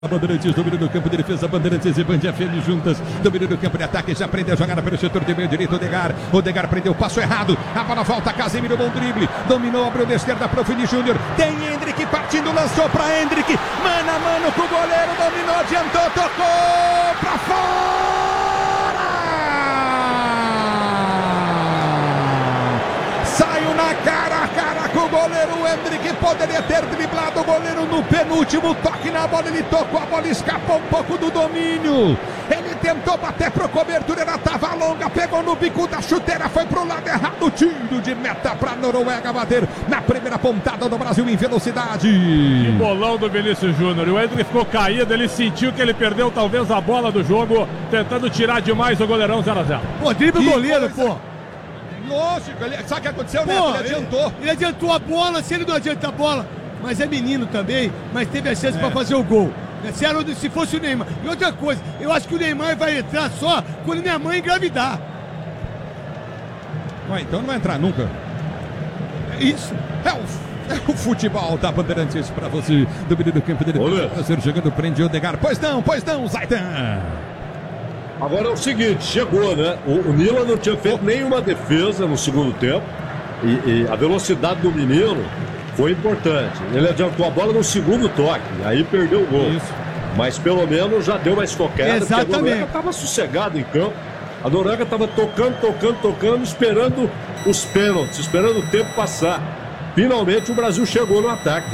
Bandeirantes, domínio do campo de defesa, Bandeirantes e Band FM juntas, domínio do campo de ataque, já prendeu a jogada pelo setor de meio direito, Odegar prendeu o passo errado, a bola volta, Casemiro, bom drible, dominou, abriu da esquerda para o Vini Júnior, tem Endrick partindo, lançou para Endrick, mano a mano com o goleiro, dominou, adiantou, tocou para fora! Saiu na cara a cara com o goleiro, o Endrick poderia ter driblado o goleiro no penúltimo toque na bola, ele tocou, a bola escapou um pouco do domínio, ele tentou bater pro cobertura, ela tava longa, pegou no bico da chuteira, foi pro lado errado, tiro de meta pra Noruega bater na primeira pontada do Brasil em velocidade. Que bolão do Vinícius Júnior, o Endrick ficou caído, ele sentiu que ele perdeu talvez a bola do jogo, tentando tirar demais o goleirão 0-0. Pô, drible o goleiro, pô. Lógico, sabe o que aconteceu, né? Ele adiantou. Ele adiantou a bola, se ele não adianta a bola, mas é menino também, mas teve a chance para fazer o gol. Se fosse o Neymar. E outra coisa, eu acho que o Neymar vai entrar só quando minha mãe engravidar. Ué, então não vai entrar nunca. Isso. É o futebol da Bandeirantes para você. Domínio do campo dele. Prazer jogando, prende o Odegar. Pois não, Zaidan. Agora é o seguinte, chegou, né? O Milan não tinha feito nenhuma defesa no segundo tempo. E a velocidade do menino foi importante. Ele adiantou a bola no segundo toque, aí perdeu o gol. Isso. Mas pelo menos já deu uma estocada. Exatamente. Porque a Noruega estava sossegada em campo. A Noruega estava tocando, esperando os pênaltis, esperando o tempo passar. Finalmente o Brasil chegou no ataque.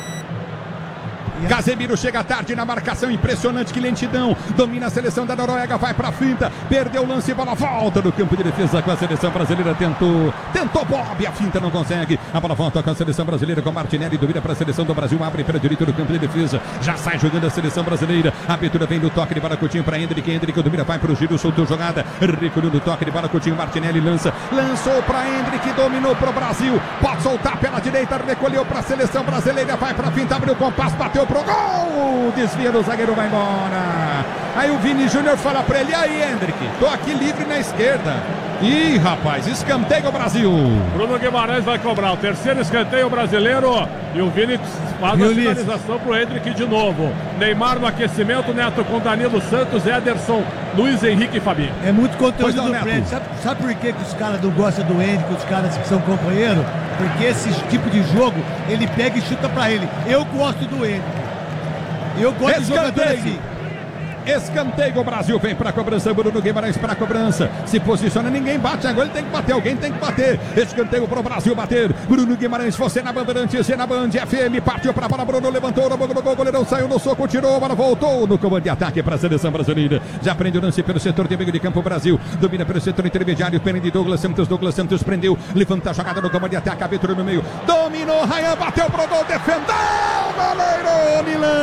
Casemiro chega tarde na marcação, impressionante, que lentidão, domina a seleção da Noruega, vai pra finta, perdeu o lance, bola volta do campo de defesa com a seleção brasileira, tentou Bob, a finta não consegue, a bola volta com a seleção brasileira, com Martinelli, domina para a seleção do Brasil, abre para a direita do campo de defesa, já sai jogando a seleção brasileira, a abertura vem do toque de bola, Coutinho para Endrick domina, vai para o giro, soltou jogada, recolheu do toque de bola, Coutinho, Martinelli lançou para Endrick, dominou para o Brasil, pode soltar pela direita, recolheu para a seleção brasileira, vai para a finta, abriu o compasso, bateu pro gol, desvia do zagueiro, vai embora. Aí o Vini Júnior fala pra ele, aí Endrick, tô aqui livre na esquerda. Ih, rapaz, escanteio Brasil. Bruno Guimarães vai cobrar o terceiro escanteio brasileiro e o Vini faz a finalização pro Endrick de novo. Neymar no aquecimento, Neto com Danilo Santos, Ederson, Luiz Henrique e Fabinho. É muito conteúdo do prédio. Sabe por que os caras não gostam do Endrick, os caras que são companheiros? Porque esse tipo de jogo, ele pega e chuta pra ele. Eu gosto do Endrick. Eu gosto de jogador assim. Escanteio, o Brasil vem para a cobrança, Bruno Guimarães para a cobrança, se posiciona, ninguém bate, agora ele tem que bater, alguém tem que bater, escanteio para o Brasil bater, Bruno Guimarães, você na Bandeirantes e na Band FM, partiu para a bola, Bruno levantou, o goleirão saiu no soco, tirou, a bola voltou no comando de ataque para a seleção brasileira, já prende o lance pelo setor de meio de campo, Brasil, domina pelo setor intermediário, prende Douglas Santos prendeu, levanta a jogada no comando de ataque, abertura no meio, dominou, Ryan, bateu pro gol, defendeu, goleiro,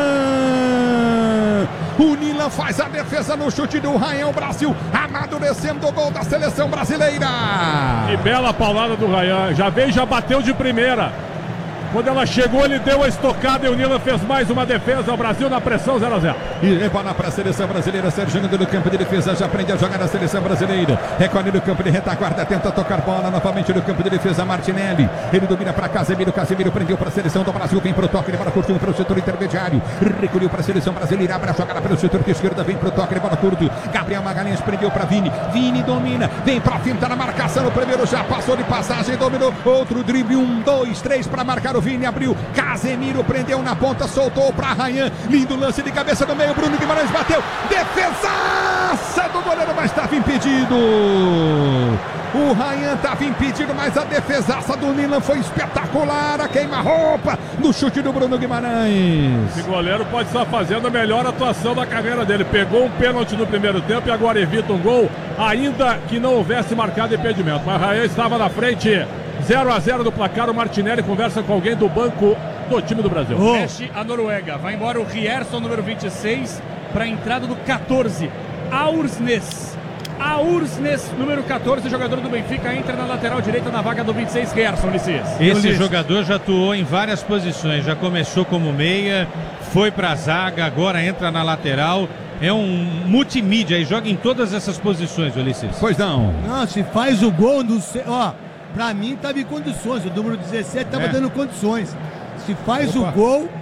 o Nilan faz a defesa no chute do Ryan, o Brasil amadurecendo o gol da seleção brasileira. Que bela paulada do Ryan, já bateu de primeira. Quando ela chegou, ele deu a estocada e o Nilan fez mais uma defesa. O Brasil na pressão, 0-0. E bola para a seleção brasileira. Sérgio no campo de defesa, já aprende a jogar na seleção brasileira. Recolhe no campo de retaguarda, tenta tocar bola novamente no campo de defesa. Martinelli, ele domina para Casemiro. Casemiro prendeu para a seleção do Brasil. Vem para o toque de bola curto para o setor intermediário. Recolheu para a seleção brasileira. Abre a jogada pelo setor de esquerda. Vem para o toque de bola curto. Gabriel Magalhães prendeu para Vini. Vini domina, vem para a finta na marcação. O primeiro já passou de passagem, dominou. Outro drible, 1, 2, 3 para marcar o Vini, abriu, Casemiro prendeu na ponta, soltou para Ryan, lindo lance de cabeça no meio, Bruno Guimarães bateu, defesaça do goleiro, mas estava impedido. O Ryan estava impedido, mas a defesaça do Nilan foi espetacular, a queima-roupa no chute do Bruno Guimarães. Esse goleiro pode estar fazendo a melhor atuação da carreira dele, pegou um pênalti no primeiro tempo e agora evita um gol, ainda que não houvesse marcado impedimento, mas Ryan estava na frente. 0-0 do placar, o Martinelli conversa com alguém do banco do time do Brasil. Mexe a Noruega, vai embora o Rierson, número 26, para a entrada do 14, Aursnes, número 14, jogador do Benfica, entra na lateral direita na vaga do 26, Rierson, Ulisses. Esse jogador já atuou em várias posições, já começou como meia, foi para a zaga, agora entra na lateral. É um multimídia e joga em todas essas posições, Ulisses. Pois não. Não, se faz o gol, pra mim estava em condições, o número 17 estava dando condições. Se faz o gol,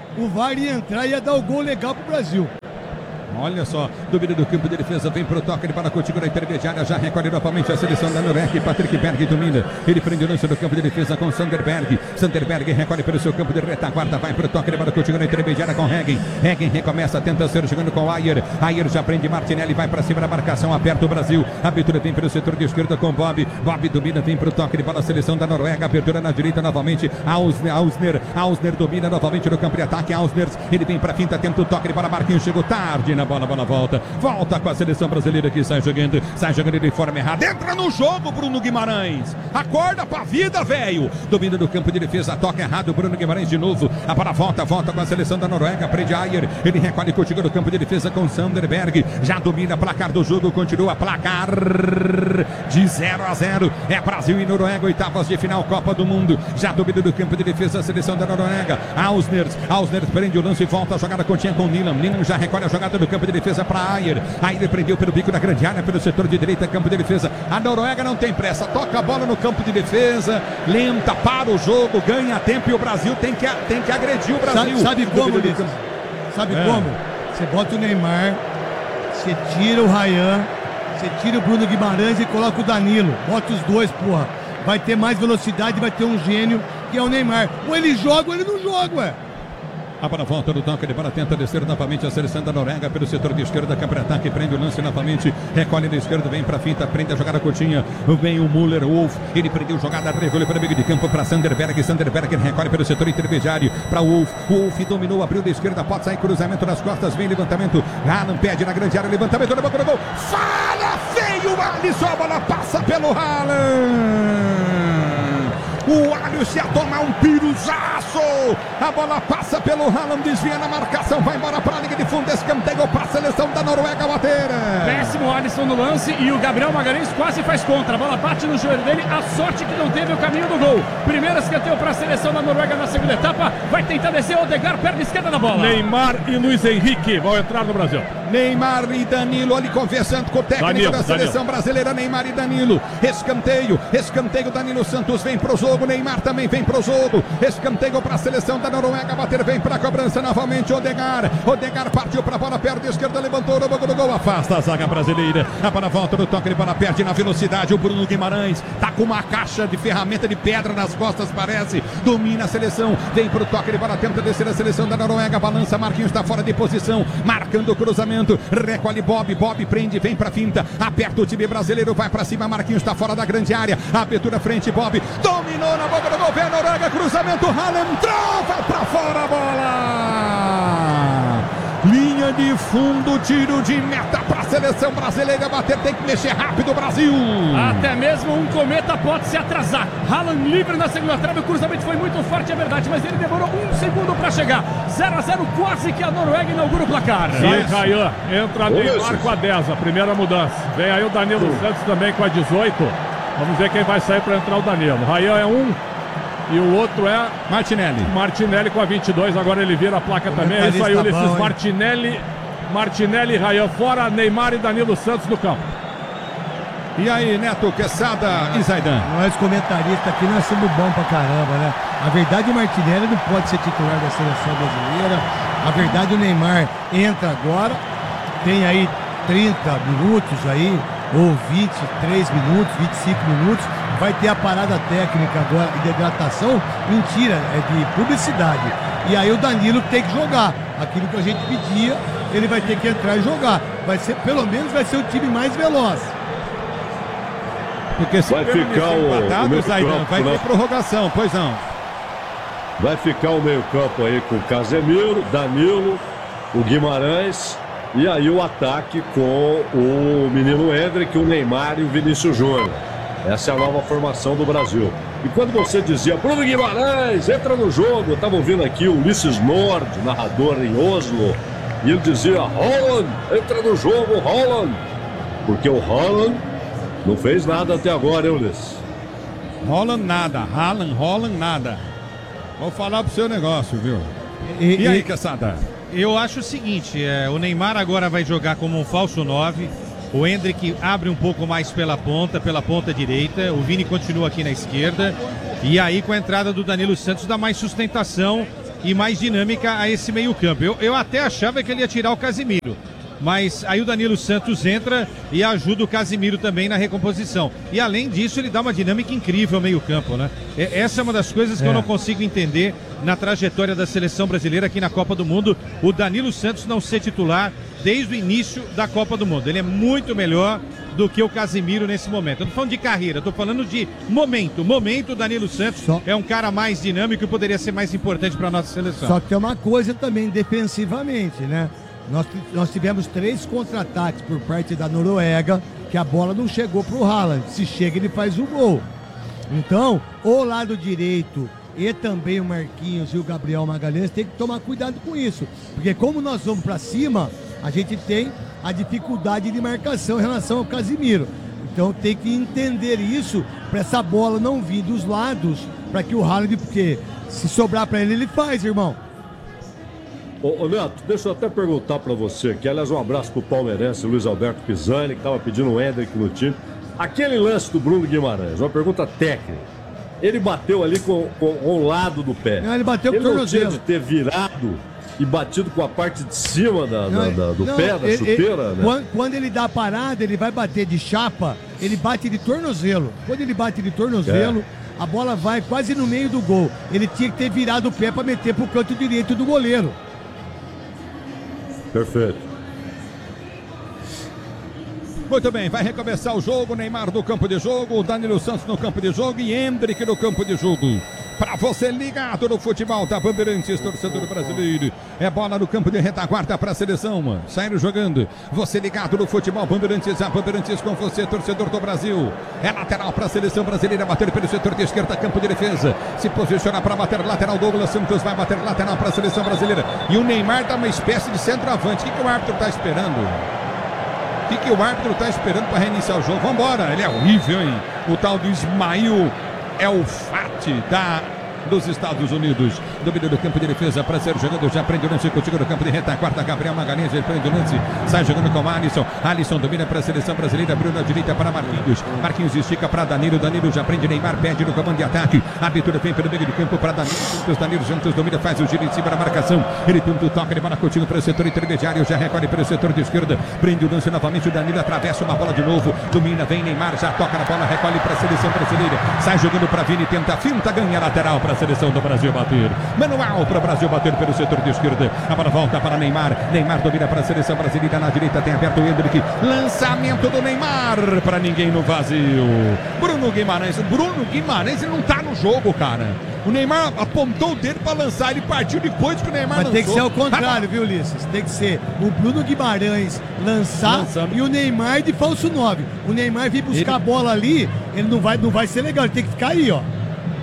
o VAR ia entrar e ia dar o gol legal pro Brasil. Olha só, domínio do campo de defesa, vem pro toque, ele para contigo na intermediária, já recolhe novamente a seleção da Noruega, Patrick Berg domina, ele prende o lance do campo de defesa com Sanderberg recolhe pelo seu campo de retaguarda, vai pro toque, ele para contigo na intermediária com Heggen recomeça, tenta ser jogando com Ayer já prende Martinelli, vai para cima da marcação, aperta o Brasil, a abertura vem pelo setor de esquerda com Bob domina, vem pro toque, ele para a seleção da Noruega, abertura na direita novamente, Ausner domina novamente no campo de ataque, ele vem pra finta, tenta o toque, ele para Marquinhos, chegou tarde na bola volta com a seleção brasileira que sai jogando de forma errada, entra no jogo Bruno Guimarães, acorda pra vida, velho, domina do campo de defesa, toca errado, Bruno Guimarães de novo, a bola volta com a seleção da Noruega, prende Ayer, ele recolhe contigo no campo de defesa com Sanderberg, já domina placar do jogo, continua placar de 0-0, é Brasil e Noruega, oitavas de final, Copa do Mundo, já domina do campo de defesa a seleção da Noruega, Ausner prende o lance e volta a jogada continha com Nilam já recolhe a jogada do campo de defesa para Ayer prendeu pelo bico da grande área, pelo setor de direita, campo de defesa, a Noruega não tem pressa, toca a bola no campo de defesa, lenta, para o jogo, ganha tempo e o Brasil tem que agredir o Brasil. Sabe como, Ulisses? Sabe como? Você bota o Neymar, você tira o Ryan, você tira o Bruno Guimarães e coloca o Danilo, bota os dois, porra, vai ter mais velocidade, vai ter um gênio que é o Neymar, ou ele joga ou ele não joga, ué. A bola volta no toque, ele bola tenta descer novamente a seleção da Noruega pelo setor de esquerda, campo de ataque, prende o lance novamente, recolhe na esquerda, vem pra finta, prende a jogada curtinha, vem o Müller, Wolf, ele prendeu jogada, recolhe para o meio de campo para Sanderberg ele recolhe pelo setor intermediário para Wolf dominou, abriu da esquerda, pode sair, cruzamento nas costas, vem levantamento, Haaland pede na grande área, levantamento na boca do gol, falha feio, Alisson, a bola passa pelo Haaland. O Alisson ia tomar um piruzaço. A bola passa pelo Haaland, desvia na marcação, vai embora para a linha de fundo, escanteio para a seleção da Noruega bater. Péssimo Alisson no lance e o Gabriel Magalhães quase faz contra. A bola bate no joelho dele, a sorte que não teve o caminho do gol. Primeiro escanteio para a seleção da Noruega na segunda etapa. Vai tentar descer, Odegaard, perna esquerda na bola. Neymar e Luiz Henrique vão entrar no Brasil. Neymar e Danilo ali conversando com o técnico da seleção brasileira, Neymar e Danilo. Escanteio, Danilo Santos vem pro jogo, Neymar também vem pro jogo. Escanteio para a seleção da Noruega bater, vem para a cobrança novamente, Odegaard partiu para a bola, perna esquerda, levantou no banco do gol, afasta a zaga brasileira. A bola volta no toque, ele bola perde na velocidade, o Bruno Guimarães tá com uma caixa de ferramenta de pedra nas costas, parece, domina a seleção, vem pro toque, ele bola tenta descer a seleção da Noruega, balança, Marquinhos está fora de posição, marcando o cruzamento, recolhe Bob prende, vem pra finta, aperta o time brasileiro, vai pra cima, Marquinhos está fora da grande área, abertura frente, Bob dominou na boca do gol, vem a Noruega, cruzamento, Haaland entrou, vai pra fora a bola, linha de fundo, tiro de meta para a seleção brasileira bater, tem que mexer rápido o Brasil. Até mesmo um cometa pode se atrasar. Haaland livre na segunda trave, o cruzamento foi muito forte, é verdade, mas ele demorou um segundo para chegar. 0-0, quase que a Noruega inaugura o placar. Sai Ryan, entra Neymar com a 10, a primeira mudança. Vem aí o Danilo Santos também com a 18. Vamos ver quem vai sair para entrar o Danilo. Ryan é um. E o outro é Martinelli com a 22, agora ele vira a placa também. É isso aí, Ulisses, Martinelli e Ryan fora, Neymar e Danilo Santos no campo. E aí, Neto, Quesada e Zaidan? Nós comentaristas aqui, nós somos bons pra caramba, né? A verdade, o Martinelli não pode ser titular da seleção brasileira. A verdade, o Neymar entra agora, tem aí 30 minutos aí, ou 23 minutos, 25 minutos, vai ter a parada técnica agora de hidratação, mentira, é de publicidade. E aí o Danilo tem que jogar, aquilo que a gente pedia, ele vai ter que entrar e jogar. Vai ser, pelo menos vai ser o time mais veloz. Porque se vai ficar o Zaidan, vai ter prorrogação, pois não. Vai ficar o meio campo aí com o Casemiro, Danilo, o Guimarães. E aí o ataque com o menino Endrick, o Neymar e o Vinícius Júnior. Essa é a nova formação do Brasil. E quando você dizia Bruno Guimarães, entra no jogo, eu estava ouvindo aqui o Ulisses Nord, narrador em Oslo, e ele dizia, Haaland, entra no jogo, Haaland. Porque o Haaland não fez nada até agora, hein, Ulisses? Haaland nada. Vou falar pro seu negócio, viu? E aí, Quesada? Eu acho o seguinte, o Neymar agora vai jogar como um falso 9, o Endrick abre um pouco mais pela ponta direita, o Vini continua aqui na esquerda, e aí com a entrada do Danilo Santos dá mais sustentação e mais dinâmica a esse meio-campo. Eu até achava que ele ia tirar o Casimiro, mas aí o Danilo Santos entra e ajuda o Casimiro também na recomposição. E além disso, ele dá uma dinâmica incrível ao meio-campo, né? Essa é uma das coisas que eu não consigo entender na trajetória da seleção brasileira aqui na Copa do Mundo. O Danilo Santos não ser titular desde o início da Copa do Mundo. Ele é muito melhor do que o Casimiro nesse momento. Eu não tô falando de carreira, tô falando de momento. O Danilo Santos é um cara mais dinâmico e poderia ser mais importante para nossa seleção. Só que tem uma coisa também defensivamente, né? Nós tivemos 3 contra-ataques por parte da Noruega, que a bola não chegou pro Haaland. Se chega, ele faz o gol. Então, o lado direito e também o Marquinhos e o Gabriel Magalhães tem que tomar cuidado com isso. Porque como nós vamos para cima, a gente tem a dificuldade de marcação em relação ao Casimiro. Então tem que entender isso para essa bola não vir dos lados, para que o Haaland, porque se sobrar para ele, ele faz, irmão. Ô Neto, deixa eu até perguntar pra você aqui. Aliás, um abraço pro palmeirense Luiz Alberto Pisani, que tava pedindo o Hendrick no time. Aquele lance do Bruno Guimarães, uma pergunta técnica. Ele bateu ali com o lado do pé. Não, ele bateu com o tornozelo. Ele não tinha de ter virado e batido com a parte de cima do pé, da chuteira, né? Quando ele dá a parada, ele vai bater de chapa, ele bate de tornozelo. Quando ele bate de tornozelo, a bola vai quase no meio do gol. Ele tinha que ter virado o pé pra meter pro canto direito do goleiro. Perfeito. Muito bem, vai recomeçar o jogo. Neymar no campo de jogo, Danilo Santos no campo de jogo e Hendrick no campo de jogo. Para você ligado no futebol da Bandeirantes, torcedor brasileiro. É bola no campo de retaguarda para a seleção, mano. Saíram jogando. Você ligado no futebol Bandeirantes, a Bandeirantes com você, torcedor do Brasil. É lateral para a seleção brasileira, bater pelo setor de esquerda, campo de defesa. Se posiciona para bater lateral, Douglas Santos vai bater lateral para a seleção brasileira. E o Neymar dá uma espécie de centroavante. O que o árbitro está esperando? O que o árbitro está esperando para reiniciar o jogo? Vambora, ele é horrível, hein? O tal do Ismail é o Fati dos Estados Unidos. Domínio do campo de defesa para ser jogando. Já prende o lance contigo no campo de retaguarda. Gabriel Magalhães, ele prende o lance. Sai jogando com o Alisson. Alisson domina para a seleção brasileira. Abriu na direita para Marquinhos. Marquinhos estica para Danilo. Danilo já prende Neymar. Pede no comando de ataque. A abertura vem pelo meio do campo para Danilo Santos. Danilo Santos domina, faz o giro em cima da marcação. Ele tenta o toque. Ele vai contigo para o setor intermediário. Já recolhe para o setor de esquerda. Prende o lance novamente. O Danilo atravessa uma bola de novo. Domina, vem Neymar. Já toca na bola. Recolhe para a seleção brasileira. Sai jogando para Vini. Tenta finta. Ganha lateral para a seleção do Brasil bater. Manual para o Brasil bater pelo setor de esquerda. A bola volta para Neymar. Neymar domina para a seleção brasileira. Na direita tem aberto o Hendrick. Lançamento do Neymar para ninguém no vazio. Bruno Guimarães ele não tá no jogo, cara. O Neymar apontou o dedo para lançar. Ele partiu depois que o Neymar lançou. Mas tem que ser o contrário, viu, Ulisses? Tem que ser o Bruno Guimarães lançar e o Neymar de falso 9. O Neymar vir buscar a bola ali, ele não vai ser legal. Ele tem que ficar aí, ó.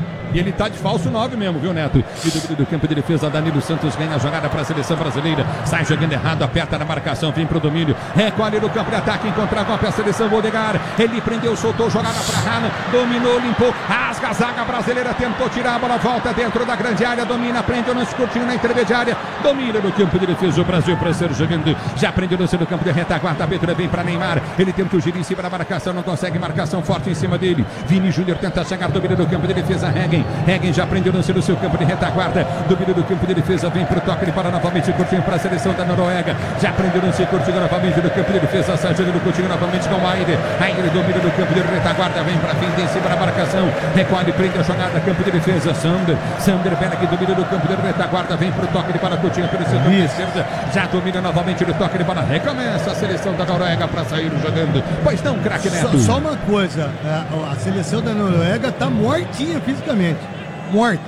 E ele tá de falso 9 mesmo, viu, Neto? E do campo de defesa, Danilo Santos ganha a jogada para a seleção brasileira. Sai jogando errado, aperta na marcação, vem pro domínio. Recolhe no campo de ataque, encontra a seleção Odegaard. Ele prendeu, soltou, jogada para Haaland. Dominou, limpou, rasga a zaga brasileira, tentou tirar a bola, volta dentro da grande área, domina, prende o lance curtinho na intermediária. Domina no campo de defesa o Brasil para ser jogando. Já prende o lance no campo de retaguarda, a abertura vem para Neymar. Ele tenta o giro em cima da marcação, não consegue, marcação forte em cima dele. Vini Júnior tenta chegar, domina no campo de defesa, Heggen já prende o lance no seu campo de retaguarda. Domínio do campo de defesa, vem pro toque, ele para novamente curtinho para a seleção da Noruega. Já prende o lance curtinho novamente no campo de defesa, sai jogando curtinho novamente com o Aire. Aire domina do campo de retaguarda, vem para fim, em cima da marcação. Recolhe, prende a jogada, campo de defesa, Sander Berg domina do campo de retaguarda, vem pro toque, ele para curtinho pelo setor de esquerda. Já domina novamente no toque, ele para recomeça a seleção da Noruega para sair jogando. Pois não, craque Neto. Só uma coisa, a seleção da Noruega tá mortinha fisicamente. Morta.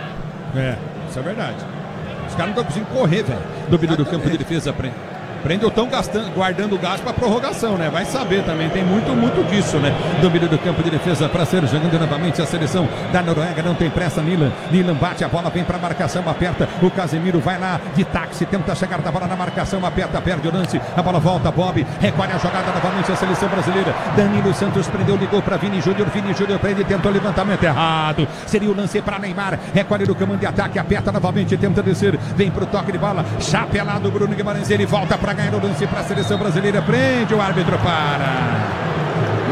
Isso é verdade. Os caras não estão conseguindo correr, velho. Domínio do campo de defesa, prende ou estão guardando o gás para prorrogação, né? Vai saber também, tem muito disso, né? Domínio do campo de defesa para ser jogando novamente a seleção da Noruega, não tem pressa, Nilan bate a bola, vem para marcação, aperta, o Casemiro vai lá de táxi, tenta chegar da bola na marcação, aperta, perde o lance, a bola volta, Bob, recolhe a jogada novamente a seleção brasileira. Danilo Santos prendeu, ligou para Vini Júnior prende, tentou levantamento errado, seria o lance para Neymar, recolhe no comando de ataque, aperta novamente, tenta descer, vem pro toque de bola, chapelado Bruno Guimarães, ele volta para ganhar o lance para a seleção brasileira, prende, o árbitro para.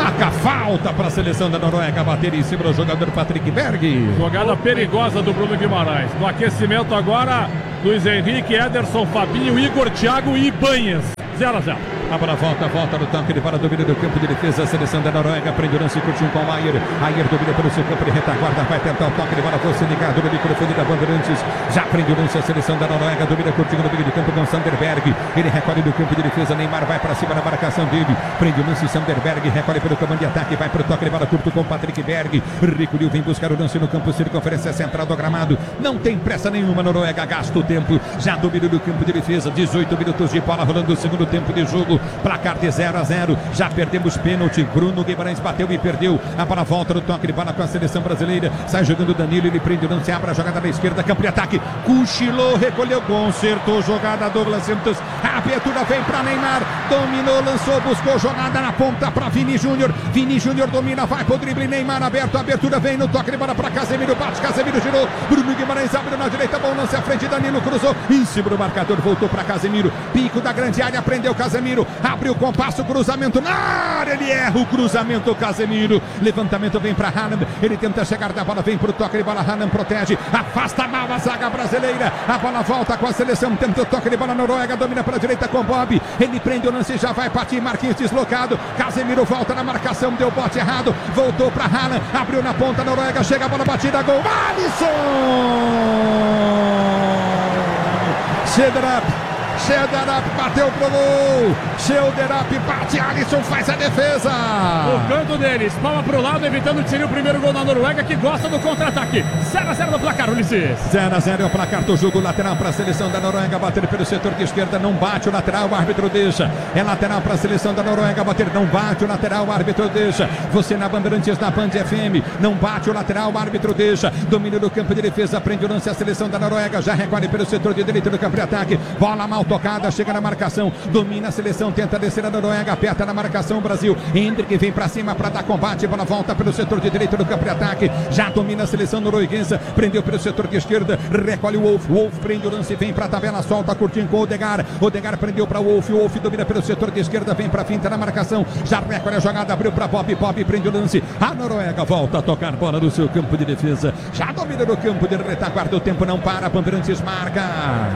Marca falta para a seleção da Noruega. Bater em cima do jogador Patrick Berg. Jogada perigosa do Bruno Guimarães. No aquecimento agora, Luiz Henrique, Ederson, Fabinho, Igor, Thiago e Ibanhas. 0-0. A bola volta no toque, ele para domínio do campo de defesa, a seleção da Noruega, prende o lance, curtiu com o Ayer domina pelo seu campo de retaguarda, vai tentar o toque de bola, você ligado no microfone da Bandeirantes, já prende o lance, a seleção da Noruega, domina curtindo no meio de campo com Sanderberg, ele recolhe do campo de defesa, Neymar vai para cima na marcação dele, prende o lance, Sanderberg, recolhe pelo comando de ataque, vai para o toque de bola curto com Patrick Berg, recolheu, vem buscar o lance no campo, circunferência central do gramado, não tem pressa nenhuma, Noruega gasta o tempo, já domina do campo de defesa, 18 minutos de bola rolando o segundo tempo de jogo, placar de 0-0, já perdemos pênalti, Bruno Guimarães bateu e perdeu, a bola volta no toque de bola com a seleção brasileira, sai jogando Danilo, ele prende o lance, abre a jogada na esquerda, campo de ataque, cochilou, recolheu, consertou, jogada Douglas Santos, a abertura vem para Neymar, dominou, lançou, buscou jogada na ponta para Vini Júnior domina, vai pro drible, Neymar aberto, a abertura vem no toque de bola para Casemiro, bate, Casemiro girou, Bruno Guimarães abriu na direita, bom lance à frente, Danilo cruzou, em cima do marcador, voltou para Casemiro, pico da grande área, prendeu Casemiro, abriu o compasso, cruzamento na área, ele erra o cruzamento, Casemiro, levantamento vem para Haaland, ele tenta chegar da bola, vem pro toque de bola, Haaland protege, afasta mal a zaga brasileira, a bola volta com a seleção, tenta o toque de bola, Noruega domina para a direita com Bob, ele prende o lance, já vai partir, Marquinhos deslocado, Casemiro volta na marcação, deu bote errado, voltou para Haaland, abriu na ponta, Noruega chega a bola batida, gol, Alisson! Shedderap bateu pro gol, Shedderap bate, Alisson faz a defesa. O canto deles, palma pro lado, evitando que seria o primeiro gol da Noruega, que gosta do contra-ataque. 0-0 no placar, Ulisses. 0-0 é o placar do jogo, lateral para a seleção da Noruega, bater pelo setor de esquerda, não bate o lateral, o árbitro deixa. É lateral para a seleção da Noruega, bater, não bate o lateral, o árbitro deixa. Você na Bandeirantes, na Band FM, não bate o lateral, o árbitro deixa. Domínio do campo de defesa, prende o lance a seleção da Noruega, já recolhe pelo setor de direito do campo de ataque. Bola mal tocada, chega na marcação, domina a seleção, tenta descer a Noruega, aperta na marcação o Brasil, Hendrick vem pra cima pra dar combate, bola volta pelo setor de direito do campo de ataque, já domina a seleção norueguesa, prendeu pelo setor de esquerda, recolhe o Wolf prende o lance, vem pra tabela, solta, curtindo com o Odegaard prendeu pra Wolf domina pelo setor de esquerda, vem pra finta na marcação, já recolhe a jogada, abriu pra Bob prende o lance, a Noruega volta a tocar bola no seu campo de defesa, já domina no campo de retaguarda, o tempo não para, Bandeirantes marca.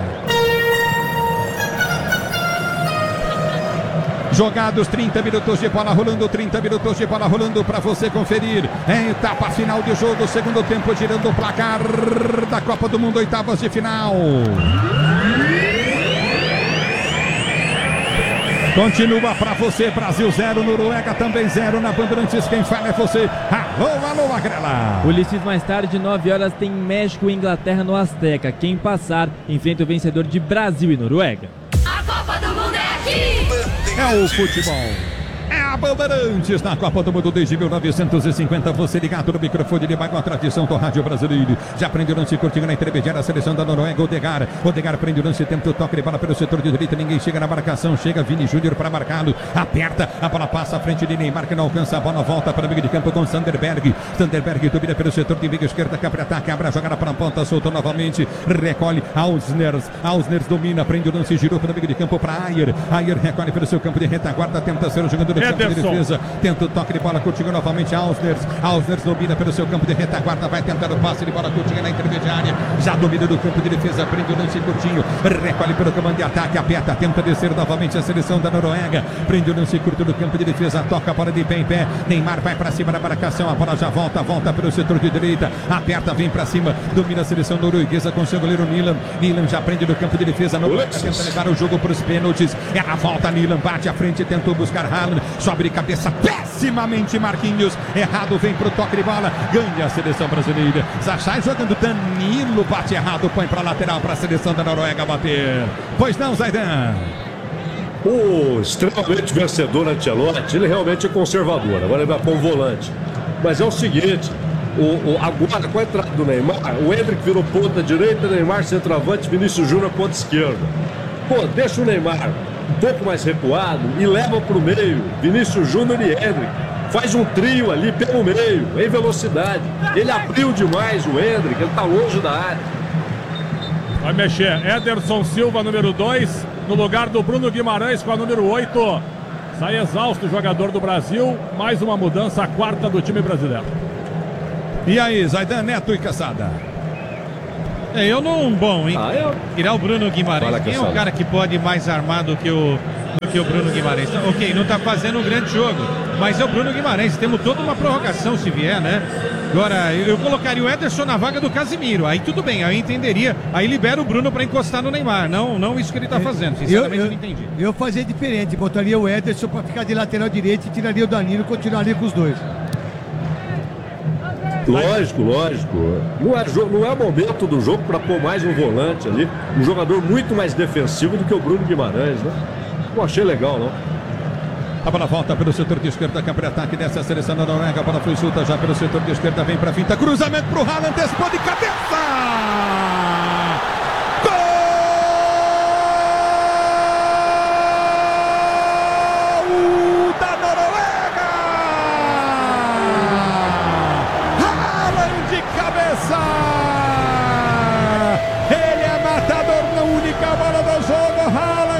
Jogados 30 minutos de bola rolando para você conferir. É etapa final de jogo, segundo tempo girando o placar da Copa do Mundo, oitavas de final. Continua para você, Brasil 0, Noruega também 0 na Bandeirantes, quem fala é você. Alô, Magrela. Ulisses, mais tarde, 9 horas, tem México e Inglaterra no Azteca. Quem passar enfrenta o vencedor de Brasil e Noruega. A Copa do Mundo é aqui! É o futebol. É a Bandeirantes na Copa do Mundo desde 1950. Você ligado no microfone de maior tradição do rádio brasileiro. Já prende o lance curtinho na intermediária. A seleção da Noruega, Odegaard prende o lance, tenta o toque de bola pelo setor de direita. Ninguém chega na marcação. Chega Vini Júnior para marcá-lo. Aperta, a bola passa à frente de Neymar, que não alcança a bola. Volta para o meio de campo com Sanderberg. Sanderberg domina pelo setor de meio esquerda. Capra ataque, abre a jogada para a ponta. Soltou novamente. Recolhe Ausners domina, prende o lance, girou para o meio de campo para Ayer. Ayer recolhe pelo seu campo de retaguarda. Tenta ser o jogador do campo de defesa, tenta o toque de bola, curtinho novamente, Ausners domina pelo seu campo de retaguarda, vai tentar o passe de bola curtinha na intermediária, já domina do campo de defesa, prende o lance curtinho, recolhe pelo comando de ataque, aperta, tenta descer novamente a seleção da Noruega, prende o lance curto do campo de defesa, toca a bola de pé em pé, Neymar vai para cima da marcação, a bola já volta pelo setor de direita, aperta, vem para cima, domina a seleção norueguesa com seu goleiro Nilan já prende no campo de defesa, Noruega tenta levar o jogo para os pênaltis, ela volta, Nilan bate à frente, tentou buscar Haaland, sobre cabeça pessimamente Marquinhos, errado, vem pro toque de bola, ganha a seleção brasileira, Zachai jogando, Danilo bate errado, põe pra lateral pra seleção da Noruega bater, pois não, Zaidan? O extremamente vencedor Ancelotti, ele realmente é conservador, agora ele vai pôr um volante, mas é o seguinte, agora com a entrada do Neymar, o Hendrick virou ponta direita, Neymar centroavante, Vinícius Júnior ponta esquerda, deixa o Neymar um pouco mais recuado e leva para o meio Vinícius Júnior e Hendrick, faz um trio ali pelo meio, em velocidade, ele abriu demais o Hendrick, ele está longe da área. Vai mexer, Ederson Silva, número 2, no lugar do Bruno Guimarães com a número 8, Sai exausto o jogador do Brasil. Mais uma mudança, a quarta do time brasileiro. E aí, Zaidan, Neto e Caçada? Eu não... Bom, hein? Tirar o Bruno Guimarães. Fala, Quem é Caçada. o cara que pode ir mais armado que o Bruno Guimarães? Ok, não tá fazendo um grande jogo, mas é o Bruno Guimarães. Temos toda uma prorrogação, se vier, né? Agora, eu colocaria o Ederson na vaga do Casimiro. Aí tudo bem, aí eu entenderia. Aí libera o Bruno para encostar no Neymar. Não isso que ele tá fazendo. Sinceramente, eu não entendi. Eu fazia diferente. Botaria o Ederson para ficar de lateral direito e tiraria o Danilo e continuaria com os dois. Lógico. Não é momento do jogo para pôr mais um volante ali. Um jogador muito mais defensivo do que o Bruno Guimarães, né? Não achei legal, não. A bola volta pelo setor de esquerda, campo de ataque dessa seleção da Noruega. A bola foi solta já pelo setor de esquerda, vem para finta, cruzamento pro Haaland, antecipou de cabeça! Gol da Noruega! Haaland de cabeça! Ele é matador na única bola do jogo, Haaland!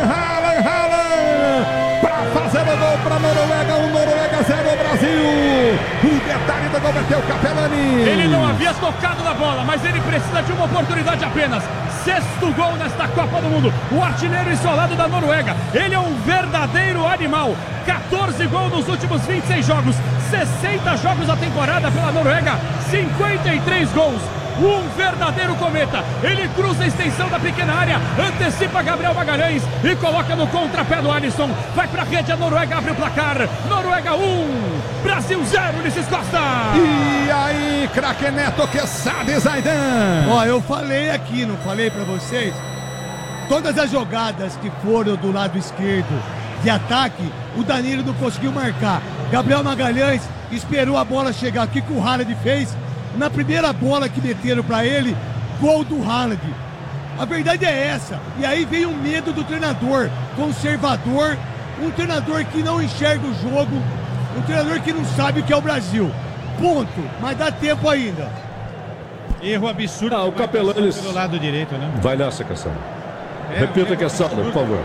Fazer o gol para a Noruega, Noruega 0 Brasil. O detalhe do gol é o Capelani. Ele não havia tocado na bola, mas ele precisa de uma oportunidade apenas. Sexto gol nesta Copa do Mundo. O artilheiro isolado da Noruega. Ele é um verdadeiro animal. 14 gols nos últimos 26 jogos. 60 jogos na temporada pela Noruega. 53 gols. Um verdadeiro cometa. Ele cruza a extensão da pequena área, antecipa Gabriel Magalhães e coloca no contrapé do Alisson. Vai pra rede, a Noruega abre o placar. Noruega 1, Brasil 0, Ulisses Costa. E aí, craque Neto, que sabe, Zaidan? Ó, eu falei aqui, não falei pra vocês? Todas as jogadas que foram do lado esquerdo de ataque, o Danilo não conseguiu marcar. Gabriel Magalhães esperou a bola chegar. O que o Haaland fez? Na primeira bola que meteram para ele, gol do Haaland. A verdade é essa. E aí vem o medo do treinador conservador, um treinador que não enxerga o jogo, um treinador que não sabe o que é o Brasil. Ponto. Mas dá tempo ainda. Erro absurdo. O Capelani pelo lado direito, né? Vai nessa, Caçada. Repita, Caçada, por favor.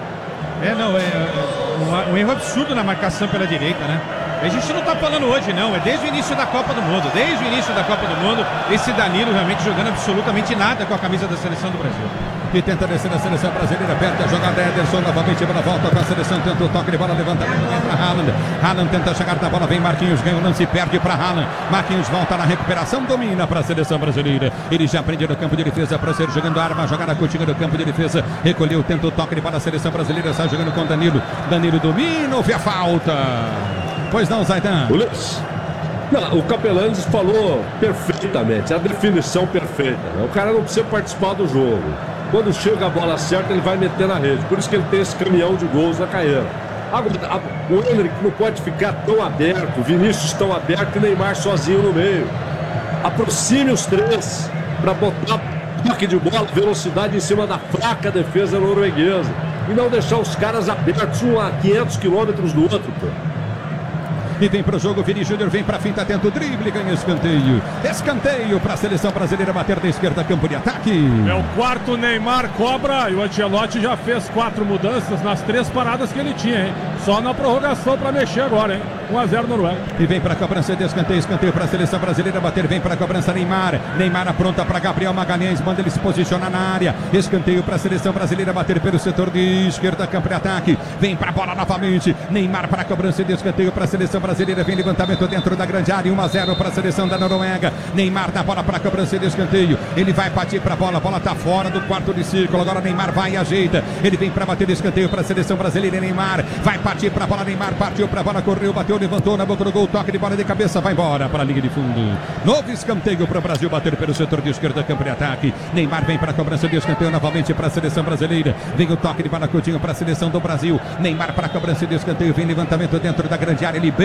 Um erro absurdo na marcação pela direita, né? A gente não tá falando hoje, não. É desde o início da Copa do Mundo. Desde o início da Copa do Mundo, esse Danilo realmente jogando absolutamente nada com a camisa da seleção do Brasil. E tenta descer a seleção brasileira, perde a jogada, Ederson novamente para a volta para a seleção, tenta o toque de bola, levantamento para Haaland. Haaland tenta chegar na bola, vem Marquinhos, ganha o lance e perde para Haaland. Marquinhos volta na recuperação, domina para a seleção brasileira. Ele já prende no campo de defesa para ser jogando arma, jogada curtinha no campo de defesa, recolheu, tenta o toque de bola, a seleção brasileira sai jogando com Danilo. Danilo domina, houve a falta. Pois não, Zaidan. O Capelani falou perfeitamente, a definição perfeita, né? O cara não precisa participar do jogo. Quando chega a bola certa, ele vai meter na rede. Por isso que ele tem esse caminhão de gols na carreira. Agora, o Henrique não pode ficar tão aberto, Vinícius tão aberto e Neymar sozinho no meio. Aproxime os três para botar toque de bola, velocidade em cima da fraca defesa norueguesa. E não deixar os caras abertos um a 500 quilômetros do outro, pô. E vem pro jogo, Vini Júnior vem pra finta, tenta o drible, ganha escanteio. Escanteio pra seleção brasileira bater da esquerda, campo de ataque. É o quarto Neymar cobra e o Ancelotti já fez 4 mudanças nas 3 paradas que ele tinha, hein? Só na prorrogação pra mexer agora, hein? 1-0 Noruega. E vem pra cobrança de escanteio, escanteio pra seleção brasileira bater, vem pra cobrança Neymar. Neymar apronta pra Gabriel Magalhães, manda ele se posicionar na área. Escanteio pra seleção brasileira bater pelo setor de esquerda, campo de ataque. Vem pra bola novamente. Neymar pra cobrança de escanteio pra seleção brasileira, vem levantamento dentro da grande área, 1-0 para a seleção da Noruega. Neymar dá bola para a cobrança de escanteio, ele vai partir para a bola tá fora do quarto de círculo, agora Neymar vai e ajeita, ele vem para bater de escanteio para a seleção brasileira, Neymar vai partir para a bola, Neymar partiu para a bola, correu, bateu, levantou na boca do gol, toque de bola de cabeça, vai embora para a linha de fundo. Novo escanteio para o Brasil bater pelo setor de esquerda, campo de ataque. Neymar vem para a cobrança de escanteio novamente para a seleção brasileira, vem o toque de bola curtinho para a seleção do Brasil. Neymar para a cobrança de escanteio, vem levantamento dentro da grande área, ele bem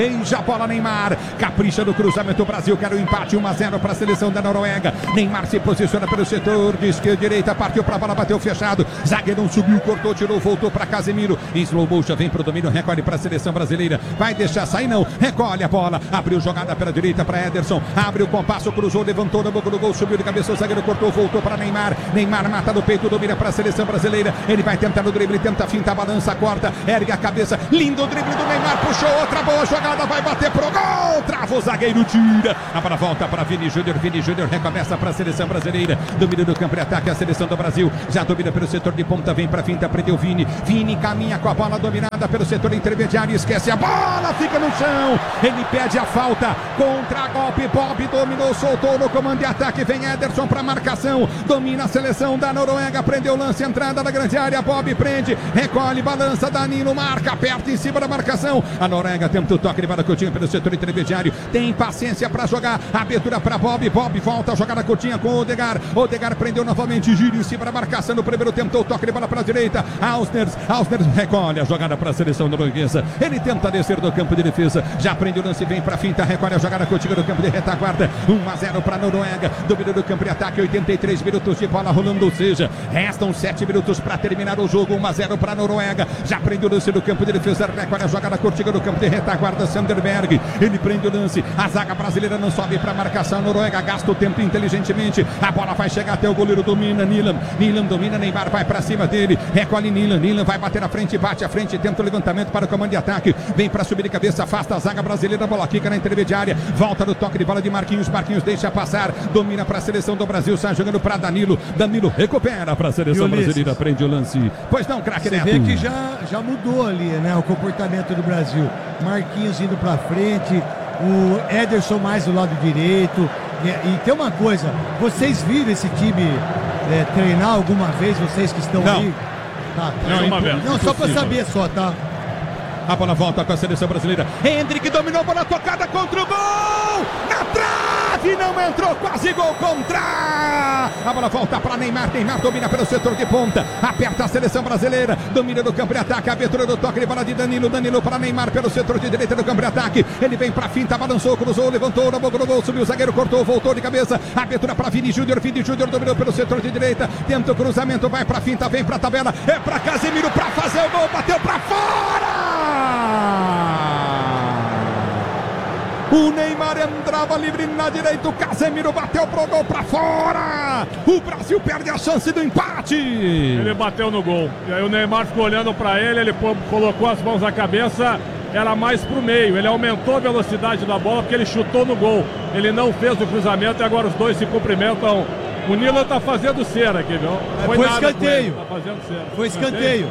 beija a bola Neymar, capricha no cruzamento, o Brasil quer o empate, 1-0 para a seleção da Noruega. Neymar se posiciona pelo setor de esquerda, direita, partiu para a bola, bateu fechado, zagueiro subiu, cortou, tirou, voltou para Casemiro, em slow motion, vem para o domínio, recolhe para a seleção brasileira, vai deixar sair não, recolhe a bola, abriu jogada pela direita para Ederson, abre o compasso, cruzou, levantou na boca do gol, subiu de cabeça, o zagueiro cortou, voltou para Neymar, Neymar mata no peito, domina para a seleção brasileira, ele vai tentar no drible, tenta finta, balança, corta, ergue a cabeça, lindo drible do Neymar, puxou outra boa jogada, vai bater pro gol, trava o zagueiro, tira, a bola volta para Vini Júnior recomeça para a seleção brasileira, domina do campo e ataque a seleção do Brasil, já domina pelo setor de ponta, vem para finta, prendeu Vini caminha com a bola dominada pelo setor intermediário, esquece a bola, fica no chão, ele pede a falta, contra-golpe, Bob dominou, soltou no comando de ataque, vem Ederson para marcação, domina a seleção da Noruega, prendeu o lance, entrada na grande área, Bob prende, recolhe, balança, Danilo marca, aperta em cima da marcação, a Noruega tenta o toque de bola curtinha pelo setor intermediário, tem paciência para jogar, abertura para Bob volta a jogada curtinha com o Odegaard prendeu novamente, gira em cima da marcação, no primeiro tentou o toque de bola para a direita, Ausners recolhe a jogada para a seleção norueguesa, ele tenta descer do campo de defesa, já prende o lance, vem para a finta, recolhe a jogada curtinha do campo de retaguarda, 1-0 para a Noruega, domínio do campo de ataque, 83 minutos de bola rolando, ou seja, restam 7 minutos para terminar o jogo, 1-0 para a Noruega, já prende o lance do campo de defesa, recolhe a jogada curtinha do campo de retaguarda, Sanderberg, ele prende o lance, a zaga brasileira não sobe para a marcação, a Noruega gasta o tempo inteligentemente, a bola vai chegar até o goleiro, domina Nilan domina, Neymar vai para cima dele, recolhe Nilan vai bater na frente, bate à frente, tenta o levantamento para o comando de ataque, vem para subir de cabeça, afasta a zaga brasileira, a bola quica na intermediária, volta no toque de bola de Marquinhos deixa passar, domina para a seleção do Brasil, sai jogando para Danilo recupera para a seleção brasileira, prende o lance, pois não, craque Neto. Você vê que já mudou ali, né, o comportamento do Brasil, Marquinhos indo para frente, o Ederson mais do lado direito, e tem uma coisa, vocês viram esse time treinar alguma vez, vocês que estão aí? Tá. Não, só para saber só, tá? A bola volta com a seleção brasileira. Hendrick dominou a bola tocada contra o gol! Na trave, não entrou, quase gol contra! A bola volta para Neymar domina pelo setor de ponta, aperta a seleção brasileira, domina do campo de ataque, abertura do toque de bola de Danilo para Neymar pelo setor de direita do campo de ataque, ele vem para finta, balançou, cruzou, levantou, na boca do gol, subiu o zagueiro, cortou, voltou de cabeça, abertura para Vini Júnior dominou pelo setor de direita, tenta o cruzamento, vai para finta, vem para a tabela, é para Casemiro para fazer o gol, bateu para fora! O Neymar entrava livre na direita, o Casemiro bateu pro gol para fora. O Brasil perde a chance do empate. Ele bateu no gol. E aí o Neymar ficou olhando para ele colocou as mãos na cabeça, era mais pro meio. Ele aumentou a velocidade da bola porque ele chutou no gol. Ele não fez o cruzamento e agora os dois se cumprimentam. O Nilan tá fazendo cera aqui, viu? Foi escanteio. Tá fazendo cera. Foi escanteio.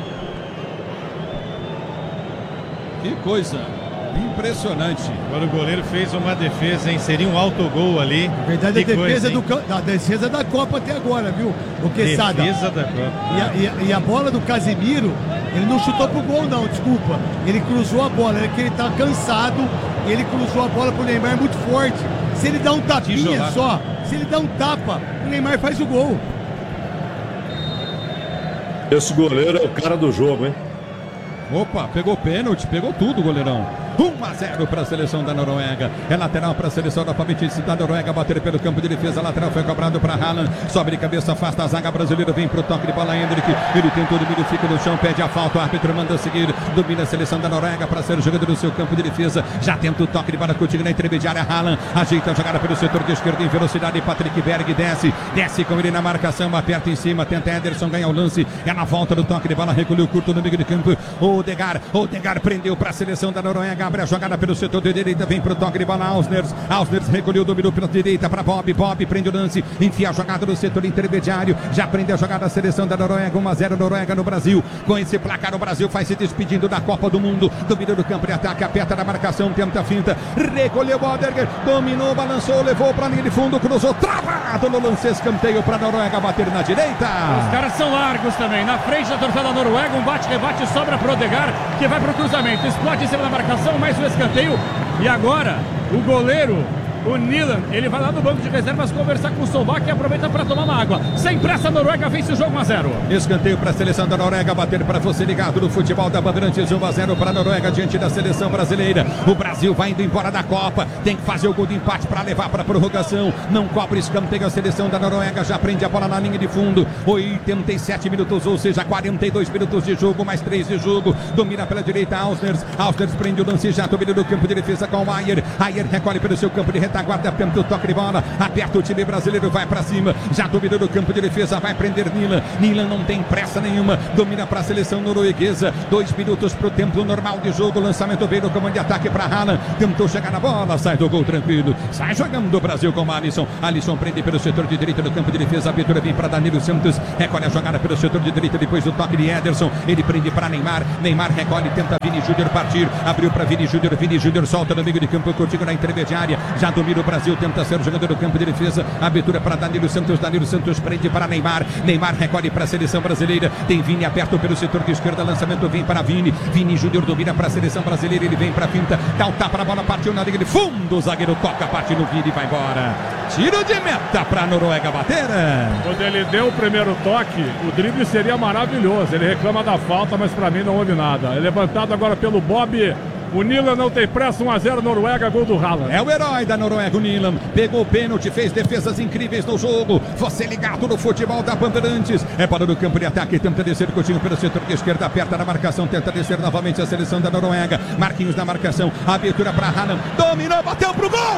Que coisa impressionante. Agora o goleiro fez uma defesa, hein? Seria um autogol ali. Na verdade, a defesa da Copa até agora, viu? O Quesada. Defesa da Copa. E a bola do Casemiro, ele não chutou pro gol, não, desculpa. Ele cruzou a bola, é que ele tá cansado. Ele cruzou a bola pro Neymar muito forte. Se ele dá um tapinha só, se ele dá um tapa, o Neymar faz o gol. Esse goleiro é o cara do jogo, hein? Opa, pegou pênalti, pegou tudo, goleirão. 1-0 para a seleção da Noruega. É lateral para a seleção novamente da Noruega. Bater pelo campo de defesa. Lateral foi cobrado para Haaland. Sobe de cabeça, afasta a zaga brasileira. Vem para o toque de bola, Hendrick. Ele tentou o domínio, fica no chão, pede a falta. O árbitro manda seguir. Domina a seleção da Noruega para ser jogador no seu campo de defesa. Já tenta o toque de bola contigo na intermediária. Haaland ajeita a jogada pelo setor de esquerda em velocidade. Patrick Berg desce com ele na marcação. Aperta em cima, tenta Ederson ganhar o lance. É na volta do toque de bola. Recolheu curto no meio de campo. Odegaard prendeu para a seleção da Noruega. Abre a jogada pelo setor de direita, vem pro toque de bola, Ausners recolheu, dominou pela direita para Bob prende o lance, enfia a jogada no setor intermediário, já prende a jogada da seleção da Noruega, 1-0 Noruega no Brasil. Com esse placar o Brasil vai se despedindo da Copa do Mundo, domina do campo de ataque, aperta na marcação, tenta a finta, recolheu Odegaard, dominou, balançou, levou para a linha de fundo, cruzou, travado no lance, escanteio para a Noruega bater na direita. Os caras são largos também, na frente da torcida da Noruega, um bate-rebate sobra pro Odegaard, que vai pro cruzamento, explode em cima da marcação, mais um escanteio, e agora o goleiro O Nilan, ele vai lá no banco de reservas conversar com o Solbach e aproveita para tomar uma água. Sem pressa, a Noruega vence o jogo 1-0. Escanteio para a seleção da Noruega, bater para você ligado no futebol da Bandeirantes, 1-0 para a Noruega diante da seleção brasileira. O Brasil vai indo embora da Copa, tem que fazer o gol de empate para levar para a prorrogação. Não cobra escanteio, a seleção da Noruega já prende a bola na linha de fundo. 87 minutos, ou seja, 42 minutos de jogo, mais 3 de jogo. Domina pela direita Ausners prende o lance, já domina no campo de defesa com o Ayer recolhe pelo seu campo de retaguarda, tenta o toque de bola, aperta o time brasileiro, vai para cima, já domina no campo de defesa, vai prender Nilan não tem pressa nenhuma, domina para a seleção norueguesa. 2 minutos para o tempo normal de jogo, lançamento veio no comando de ataque para Haaland, tentou chegar na bola, sai do gol tranquilo, sai jogando o Brasil com o Alisson prende pelo setor de direita do campo de defesa, a abertura vem para Danilo Santos, recolhe a jogada pelo setor de direita, depois do toque de Ederson, ele prende para Neymar recolhe, tenta Vini Júnior partir, abriu para Vini Júnior solta no meio de campo, contigo na intermediária, já domina o Brasil, tenta ser o jogador do campo de defesa, abertura para Danilo Santos prende para Neymar recolhe para a seleção brasileira, tem Vini aberto pelo setor de esquerda, lançamento vem para Vini Júnior domina para a seleção brasileira, ele vem para a finta, dá o tapa na bola, partiu na linha de fundo, o zagueiro toca, parte no Vini e vai embora. Tiro de meta para a Noruega bater. Quando ele deu o primeiro toque, o drible seria maravilhoso, ele reclama da falta, mas para mim não houve nada. É levantado agora pelo Bob. O Nilan não tem pressa, 1-0 Noruega, gol do Haaland. É o herói da Noruega, o Nilan. Pegou o pênalti, fez defesas incríveis no jogo. Você ligado no futebol da Bandeirantes. É bola no campo de ataque, tenta descer o Coutinho pelo setor de esquerda, aperta na marcação, tenta descer novamente a seleção da Noruega. Marquinhos na marcação, abertura para Haaland. Dominou, bateu pro gol!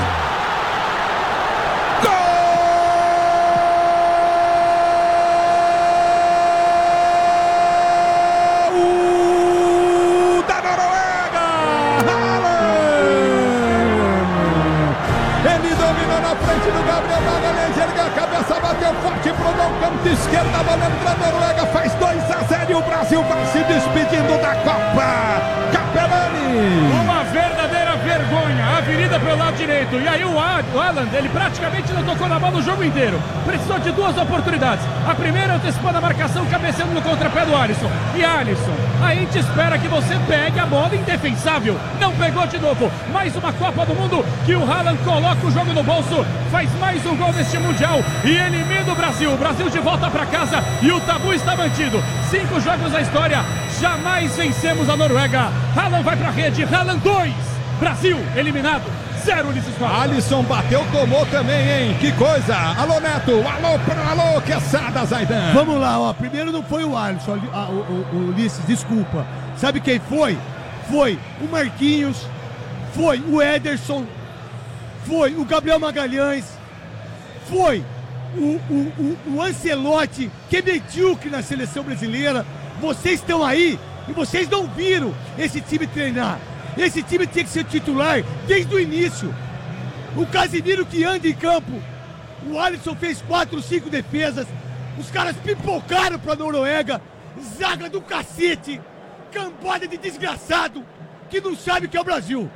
Esquerda, bola entra, a Noruega faz 2-0 e o Brasil vai se despedindo da Copa. Capelani! Uma verdadeira vergonha, avenida pelo lado direito. E aí o Haaland, ele praticamente não tocou na bola o jogo inteiro. Precisou de 2 oportunidades. A primeira antecipando a marcação, cabeceando no contrapé do Alisson. E Alisson, a gente espera que você pegue a bola indefensável. Não pegou de novo. Mais uma Copa do Mundo que o Haaland coloca o jogo no bolso. Faz mais um gol neste Mundial e elimina o Brasil. O Brasil de volta para casa e o tabu está mantido. 5 jogos na história, jamais vencemos a Noruega. Haaland vai para a rede, Haaland 2. Brasil eliminado. 0, Ulisses Costa. Alisson bateu, tomou também, hein? Que coisa! Alô, Neto! Alô, Quesada, Zaidan! Vamos lá, ó. Primeiro não foi o Alisson, o Ulisses, desculpa. Sabe quem foi? Foi o Marquinhos, foi o Ederson, foi o Gabriel Magalhães, foi o Ancelotti, que é medíocre na seleção brasileira. Vocês estão aí e vocês não viram esse time treinar. Esse time tinha que ser titular desde o início. O Casemiro que anda em campo. O Alisson fez 4, 5 defesas. Os caras pipocaram pra Noruega. Zaga do cacete. Cambada de desgraçado que não sabe o que é o Brasil.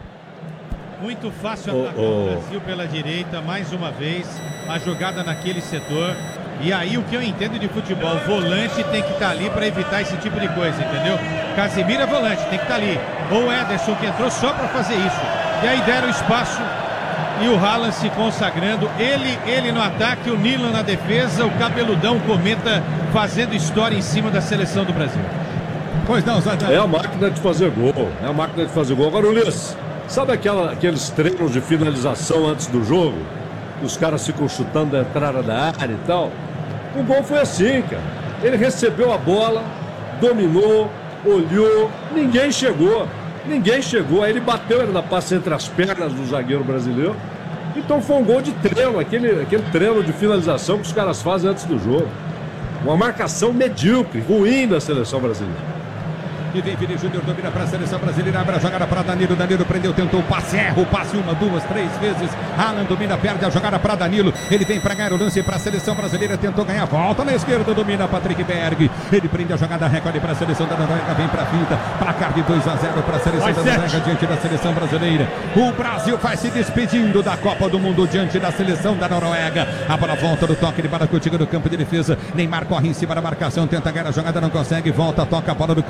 Muito fácil atacar o Brasil pela direita, mais uma vez. A jogada naquele setor. E aí o que eu entendo de futebol, volante tem que estar ali para evitar esse tipo de coisa, entendeu? Casemiro é volante, tem que estar ali. Ou o Ederson que entrou só para fazer isso. E aí deram espaço e o Haaland se consagrando. Ele no ataque, o Nilan na defesa, o cabeludão Cometa fazendo história em cima da seleção do Brasil. Pois não, Zaidan. É a máquina de fazer gol. É a máquina de fazer gol. Agora, Ulisses, sabe aqueles treinos de finalização antes do jogo? Os caras ficam chutando a entrada da área e tal. O gol foi assim, cara. Ele recebeu a bola, dominou, olhou, ninguém chegou. Aí ele bateu na passe entre as pernas do zagueiro brasileiro. Então foi um gol de treino, aquele treino de finalização que os caras fazem antes do jogo. Uma marcação medíocre, ruim da seleção brasileira. E vem Vini Júnior, domina para a seleção brasileira, abre a jogada para Danilo, prendeu, tentou o passe, erra o passe 1, 2, 3 vezes, Haaland domina, perde a jogada para Danilo, ele vem para ganhar o lance para a seleção brasileira, tentou ganhar, volta na esquerda, domina Patrick Berg, ele prende a jogada, recolhe para a seleção da Noruega, vem para a finta, placar de 2-0 para a seleção da Noruega diante da seleção brasileira. O Brasil vai se despedindo da Copa do Mundo diante da seleção da Noruega. A bola volta do toque de Baracutinga no campo de defesa, Neymar corre em cima da marcação, tenta ganhar a jogada, não consegue, volta, toca a bola no campo de defesa.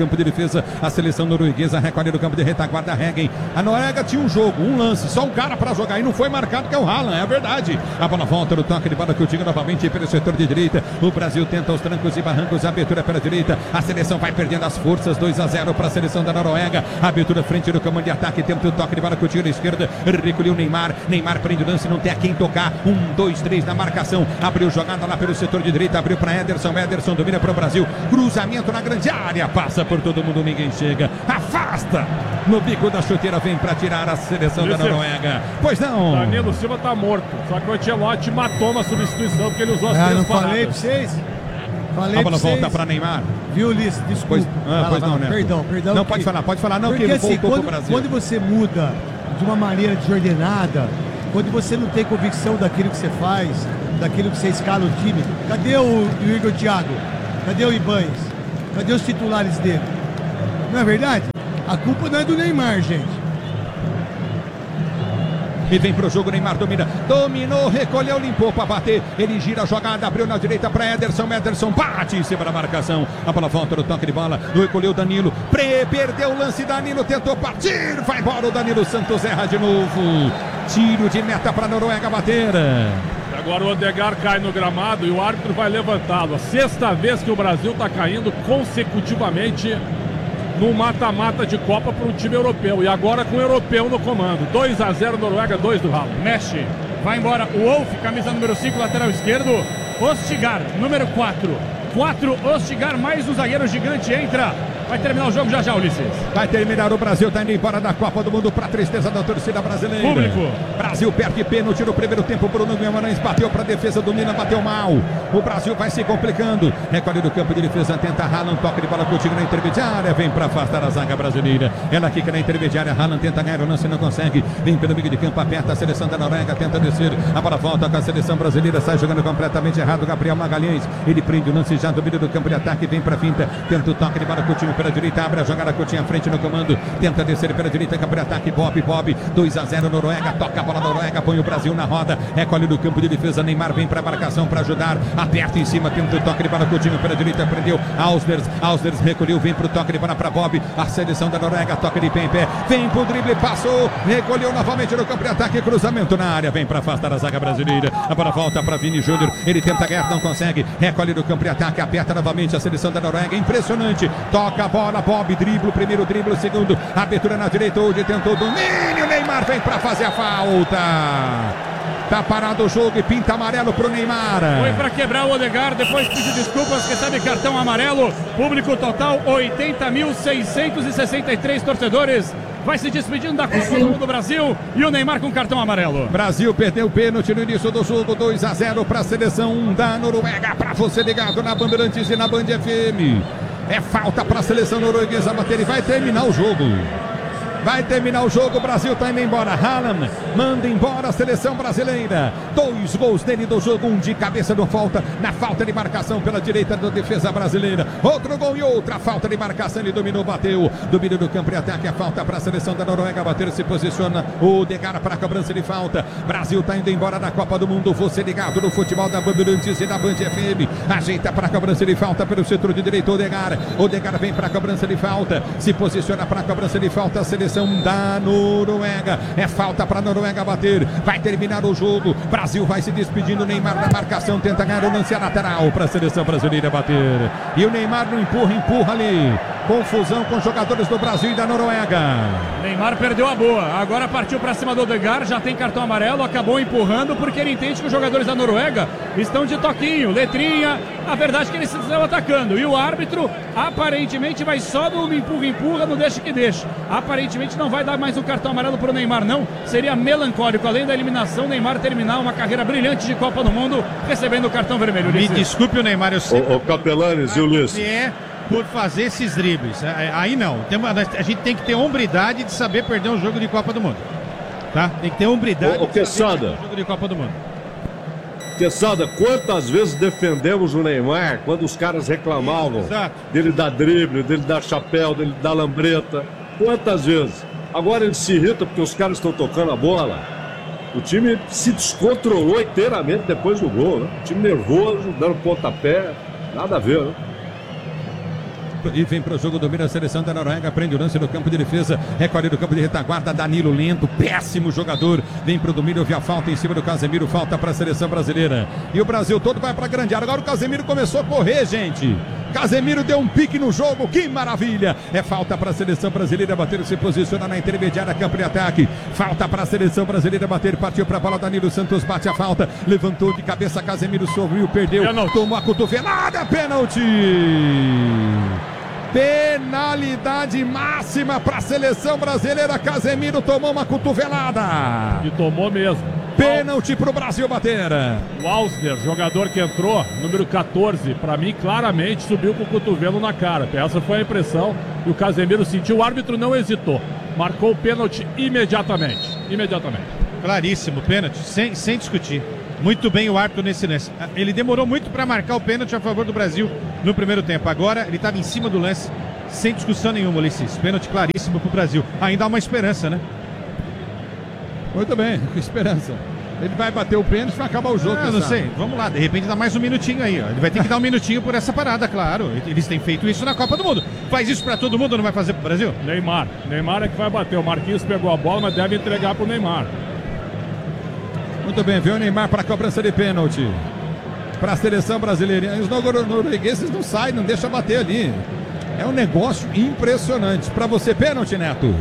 defesa. A seleção norueguesa recolhe do campo de retaguarda. Heggen. A Noruega tinha um jogo, um lance, só um cara para jogar e não foi marcado, que é o Haaland, é verdade. A bola volta no toque de bola que o Tiga novamente pelo setor de direita. O Brasil tenta os trancos e barrancos, a abertura pela direita. A seleção vai perdendo as forças, 2-0 para a seleção da Noruega. A abertura frente do comando de ataque, tenta o toque de bola com o Tiga na esquerda. Recolheu o Neymar. Neymar prende o lance, não tem a quem tocar. 1, 2, 3 na marcação. Abriu jogada lá pelo setor de direita, abriu para Ederson. Ederson domina para o Brasil. Cruzamento na grande área, passa por todo mundo, ninguém chega. Afasta no bico da chuteira, vem para tirar a seleção da Noruega. Pois não. Danilo Silva tá morto, só que o Ancelotti matou na substituição porque ele usou as três não paradas. falei pra vocês? A bola volta para Neymar. Viu, Ulisses? Desculpa. Pois não, né? Perdão. Não, pode falar. Não, porque que ele assim, voltou pro Brasil. quando você muda de uma maneira desordenada, quando você não tem convicção daquilo que você faz, daquilo que você escala o time, cadê o Igor Thiago? Cadê o Ibanez? Cadê os titulares dele? Não é verdade? A culpa não é do Neymar, gente. E vem pro jogo, Neymar dominou, recolheu, limpou para bater. Ele gira a jogada, abriu na direita para Ederson. Ederson bate em cima da marcação. A bola volta no toque de bola. Recolheu Danilo. Perdeu o lance. Danilo tentou partir. Vai embora o Danilo Santos, erra de novo. Tiro de meta para a Noruega bater. Agora o Odegaard cai no gramado e o árbitro vai levantá-lo. A sexta vez que o Brasil está caindo consecutivamente no mata-mata de Copa para um time europeu. E agora com o europeu no comando. 2-0 Noruega, 2 do Haaland. Mexe, vai embora o Wolf, camisa número 5, lateral esquerdo. Ostigar, número 4. 4, Ostigar, mais um zagueiro gigante entra. Vai terminar o jogo já, Ulisses. Vai terminar, o Brasil está indo embora da Copa do Mundo para a tristeza da torcida brasileira. Público. Brasil perde pênalti no primeiro tempo. Bruno Guimarães bateu para a defesa, domina, bateu mal. O Brasil vai se complicando. Recolhe do campo de defesa, tenta Haaland, toque de bola contigo na intermediária. Vem para afastar a zaga brasileira. Ela quica na intermediária, Haaland tenta ganhar o lance, não consegue. Vem pelo meio de campo, aperta a seleção da Noruega, tenta descer. A bola volta com a seleção brasileira, sai jogando completamente errado. Gabriel Magalhães, ele prende o lance, já domina do campo de ataque, vem para a finta, tenta o toque de bola contigo pela direita, abre a jogada, Coutinho à frente no comando, tenta descer pela direita, campo de ataque, Bob, 2-0 Noruega, toca a bola Noruega, põe o Brasil na roda, recolhe do campo de defesa, Neymar vem para a marcação para ajudar, aperta em cima, tenta o toque de bola, Coutinho pela direita, prendeu, Ausders recolheu, vem para o toque de bola para Bob, a seleção da Noruega, toca de pé em pé, vem pro drible, passou, recolheu novamente no campo de ataque, cruzamento na área, vem para afastar a zaga brasileira, a bola volta para Vini Júnior, ele tenta ganhar, não consegue, recolhe do campo de ataque, aperta novamente a seleção da Noruega, impressionante, toca a bola, Bob, dribla, primeiro dribla, segundo, abertura na direita, hoje tentou domínio, Neymar vem para fazer a falta. Tá parado o jogo e pinta amarelo pro Neymar. Foi para quebrar o Odegaard, depois pediu desculpas, recebe cartão amarelo. Público total, 80.663 torcedores. Vai se despedindo da Copa do Mundo Brasil e o Neymar com cartão amarelo. Brasil perdeu o pênalti no início do jogo, 2-0 para a seleção da Noruega. Para você ligado na Bandeirantes e na Band FM. É falta para a seleção norueguesa bater e vai terminar o jogo. Vai terminar o jogo, o Brasil tá indo embora. Haaland manda embora a seleção brasileira. 2 gols dele do jogo, um de cabeça no falta, na falta de marcação pela direita da defesa brasileira. Outro gol e outra falta de marcação, ele dominou, bateu. Domínio do campo de ataque, a falta para a seleção da Noruega bater, se posiciona o Odegaard para a cobrança de falta. Brasil tá indo embora da Copa do Mundo, você ligado no futebol da Bandeirantes e da Band FM. Ajeita para a cobrança de falta pelo setor de direito, Odegaard vem para a cobrança de falta, se posiciona para a cobrança de falta a seleção da Noruega. É falta para a Noruega bater. Vai terminar o jogo. Brasil vai se despedindo. Neymar na marcação. Tenta ganhar o lance lateral para a seleção brasileira bater. E o Neymar não empurra ali. Confusão com os jogadores do Brasil e da Noruega. Neymar perdeu a boa. Agora partiu para cima do Odegaard. Já tem cartão amarelo. Acabou empurrando porque ele entende que os jogadores da Noruega estão de toquinho, letrinha. A verdade é que eles estão atacando. E o árbitro aparentemente vai só no empurra, no deixa que deixa. Aparentemente não vai dar mais um cartão amarelo para o Neymar, não. Seria melancólico, além da eliminação, Neymar terminar uma carreira brilhante de Copa do Mundo recebendo o cartão vermelho. Me desculpe o Neymar, eu sei. O Capelanes e o Ulisses. Por fazer esses dribles. Aí não. A gente tem que ter hombridade de saber perder um jogo de Copa do Mundo. Tá? Tem que ter hombridade de saber perder um jogo de Copa do Mundo. Quesada, quantas vezes defendemos o Neymar quando os caras reclamavam dele dar drible, dele dar chapéu, dele dar lambreta? Quantas vezes? Agora ele se irrita porque os caras estão tocando a bola. O time se descontrolou inteiramente depois do gol, né? O time nervoso, dando pontapé. Nada a ver, né? E vem pro jogo, domina a seleção da Noruega, prende o lance no campo de defesa, recolhe do campo de retaguarda, Danilo lento, péssimo jogador, vem pro domínio, via falta em cima do Casemiro, falta para a seleção brasileira. E o Brasil todo vai para a grande área. Agora o Casemiro começou a correr, gente. Casemiro deu um pique no jogo, que maravilha! É falta para a seleção brasileira bater, se posiciona na intermediária, campo de ataque. Falta para a seleção brasileira bater, partiu para a bola, Danilo Santos bate a falta, levantou de cabeça, Casemiro sorriu, perdeu, tomou a cotovelada, pênalti! Penalidade máxima para a seleção brasileira, Casemiro tomou uma cotovelada. E tomou mesmo. Pênalti para o Brasil bater. O Ausner, jogador que entrou, número 14, para mim claramente subiu com o cotovelo na cara. Essa foi a impressão que o Casemiro sentiu. O árbitro não hesitou, marcou o pênalti imediatamente. Claríssimo, pênalti, sem discutir. Muito bem o árbitro nesse lance. Ele demorou muito para marcar o pênalti a favor do Brasil no primeiro tempo. Agora ele estava em cima do lance, sem discussão nenhuma, Ulisses. Pênalti claríssimo para o Brasil. Ainda há uma esperança, né? Muito bem, com esperança. Ele vai bater o pênalti e vai acabar o jogo. Eu não sei, vamos lá, de repente dá mais um minutinho aí, ó. Ele vai ter que dar um minutinho por essa parada, claro. Eles têm feito isso na Copa do Mundo. Faz isso pra todo mundo, não vai fazer pro Brasil? Neymar é que vai bater. O Marquinhos pegou a bola, mas deve entregar pro Neymar. Muito bem, viu o Neymar para a cobrança de pênalti para a seleção brasileira. Os noruegueses não saem, não deixam bater ali. É um negócio impressionante. Para você, pênalti, Neto?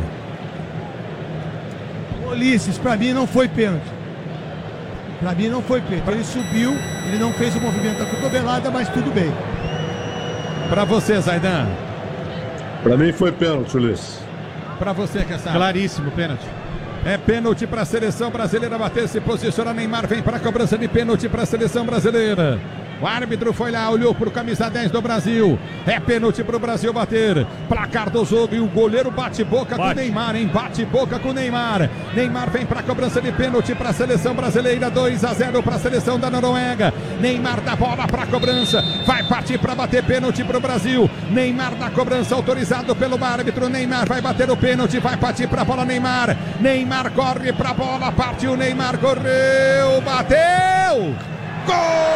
Ulisses, para mim não foi pênalti. Para mim não foi pênalti. Ele subiu, ele não fez o movimento da cotovelada, mas tudo bem. Para você, Zaidan? Para mim foi pênalti, Ulisses. Para você, Kessar? Claríssimo, pênalti. É pênalti para a seleção brasileira bater, se posiciona. Neymar vem para a cobrança de pênalti para a seleção brasileira. O árbitro foi lá, olhou para o camisa 10 do Brasil. É pênalti para o Brasil bater. Placar do jogo e o goleiro bate boca com o Neymar, hein? Bate boca com o Neymar. Neymar vem para a cobrança de pênalti para a seleção brasileira. 2-0 para a seleção da Noruega. Neymar dá bola para a cobrança. Vai partir para bater pênalti para o Brasil. Neymar na cobrança, autorizado pelo árbitro. Neymar vai bater o pênalti, vai partir para a bola Neymar. Neymar corre para a bola, partiu Neymar, correu, bateu. Gol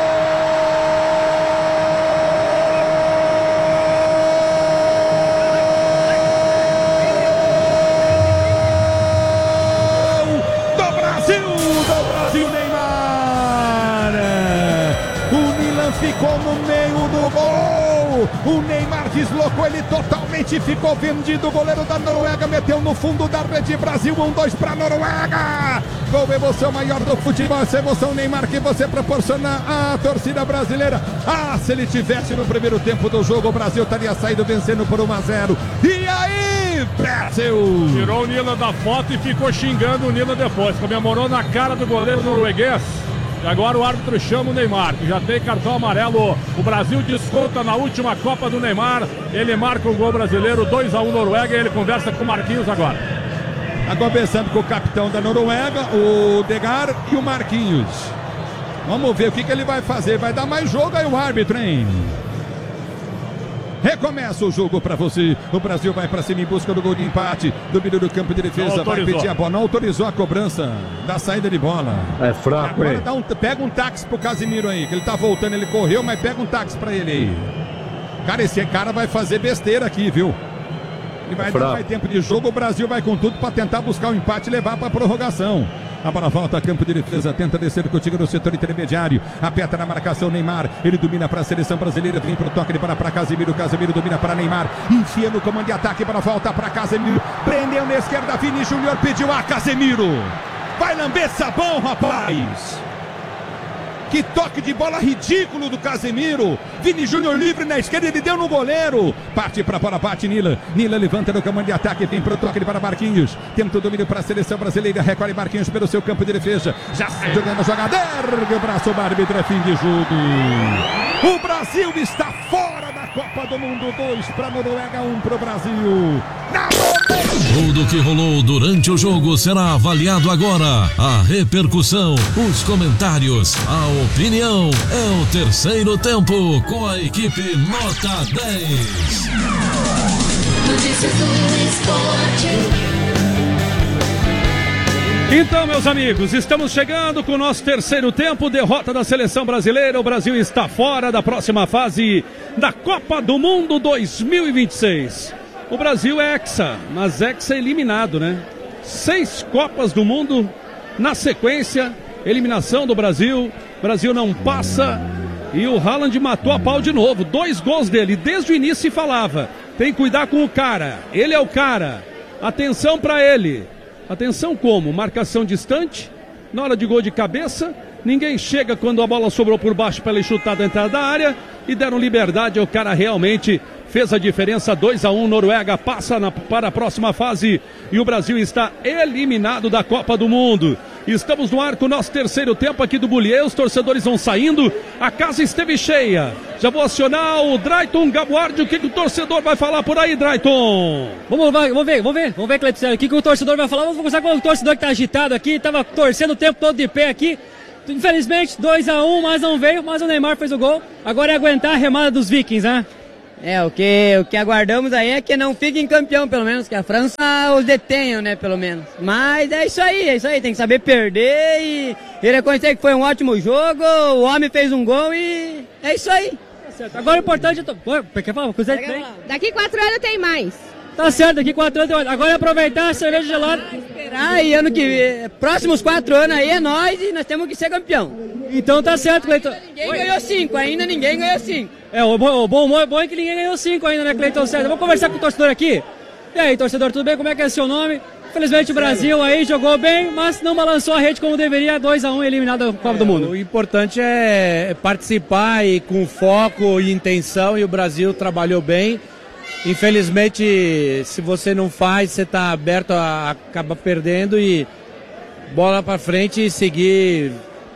do Brasil, Neymar. O Milan ficou no meio do gol. O Neymar deslocou, ele totalmente ficou vendido. O goleiro da Noruega meteu no fundo da rede. Brasil 1-2 para a Noruega. Gol, emoção maior do futebol, essa emoção, Neymar, que você proporciona à torcida brasileira. Se ele tivesse no primeiro tempo do jogo, o Brasil estaria saído vencendo por 1-0. E aí, Brasil? Tirou o Nila da foto e ficou xingando o Nila depois. Comemorou na cara do goleiro norueguês. E agora o árbitro chama o Neymar, que já tem cartão amarelo. O Brasil desconta na última Copa do Neymar. Ele marca um gol brasileiro, 2-1 Noruega, e ele conversa com o Marquinhos agora. Agora pensando com o capitão da Noruega, o Degar e o Marquinhos. Vamos ver o que ele vai fazer. Vai dar mais jogo aí o árbitro, hein? Recomeça o jogo para você. O Brasil vai para cima em busca do gol de empate. Domínio do campo de defesa. Vai pedir a bola. Não autorizou a cobrança da saída de bola. É fraco, hein? Pega um táxi pro Casemiro aí, que ele tá voltando. Ele correu, mas pega um táxi para ele aí. Cara, esse cara vai fazer besteira aqui, viu? Ele vai dar mais tempo de jogo. O Brasil vai com tudo para tentar buscar o empate e levar para a prorrogação. A bola volta a campo de defesa, tenta descer contigo no setor intermediário, aperta na marcação Neymar, ele domina para a seleção brasileira, vem para o toque, ele para Casemiro, Casemiro domina para Neymar, enfia no comando de ataque, para volta para Casemiro, prendeu na esquerda, Vini Júnior pediu a Casemiro, vai lamber sabão, rapaz! Que toque de bola ridículo do Casemiro. Vini Júnior livre na esquerda, ele deu no goleiro. Parte para a bola, bate Nila. Nila levanta no comando de ataque, vem para o toque para Marquinhos. Tenta o domínio para a seleção brasileira. Recolhe Marquinhos pelo seu campo de defesa. Já sai jogando a jogada. Ergue o braço, o árbitro, é fim de jogo. O Brasil está fora da Copa do Mundo. 2 para a Noruega, 1 para o Brasil. Tudo que rolou durante o jogo será avaliado agora. A repercussão, os comentários, a opinião. É o terceiro tempo com a equipe Nota 10. Notícias do esporte. Então, meus amigos, estamos chegando com o nosso terceiro tempo, derrota da seleção brasileira. O Brasil está fora da próxima fase da Copa do Mundo 2026. O Brasil é hexa, mas hexa eliminado, né? 6 Copas do Mundo na sequência, eliminação do Brasil. O Brasil não passa e o Haaland matou a pau de novo. 2 gols dele, desde o início se falava. Tem que cuidar com o cara, ele é o cara. Atenção para ele. Atenção como? Marcação distante, na hora de gol de cabeça, ninguém chega quando a bola sobrou por baixo para ele chutar da entrada da área e deram liberdade ao cara, realmente fez a diferença. 2-1, Noruega passa para a próxima fase e o Brasil está eliminado da Copa do Mundo. Estamos no ar com o nosso terceiro tempo aqui do Bullier, os torcedores vão saindo, a casa esteve cheia. Já vou acionar o Drayton Gabuardi, o que o torcedor vai falar por aí, Drayton? Vamos ver, Cleiton, o que o torcedor vai falar. Vamos começar com o torcedor que está agitado aqui, estava torcendo o tempo todo de pé aqui. Infelizmente, 2-1, mas não veio, mas o Neymar fez o gol. Agora é aguentar a remada dos Vikings, né? O que aguardamos aí é que não fiquem campeão, pelo menos, que a França os detenha, né, pelo menos. Mas é isso aí, tem que saber perder e reconhecer que foi um ótimo jogo, o homem fez um gol e é isso aí. Tá certo. Agora o importante daqui 4 anos tem mais. Tá certo, daqui 4 anos tem mais. Agora é aproveitar a cerveja gelada. Esperar e ano que vem, próximos 4 anos aí é nós e nós temos que ser campeão. Então tá certo, Cleiton. Ainda ninguém ganhou 5. O bom é que ninguém ganhou 5 ainda, né, Cleiton César? Vamos conversar com o torcedor aqui. E aí, torcedor, tudo bem? Como é que é seu nome? Infelizmente o Brasil aí jogou bem, mas não balançou a rede como deveria, 2-1 eliminado da Copa do Mundo. O importante é participar e com foco e intenção, e o Brasil trabalhou bem. Infelizmente, se você não faz, você está aberto a acabar perdendo e bola para frente e seguir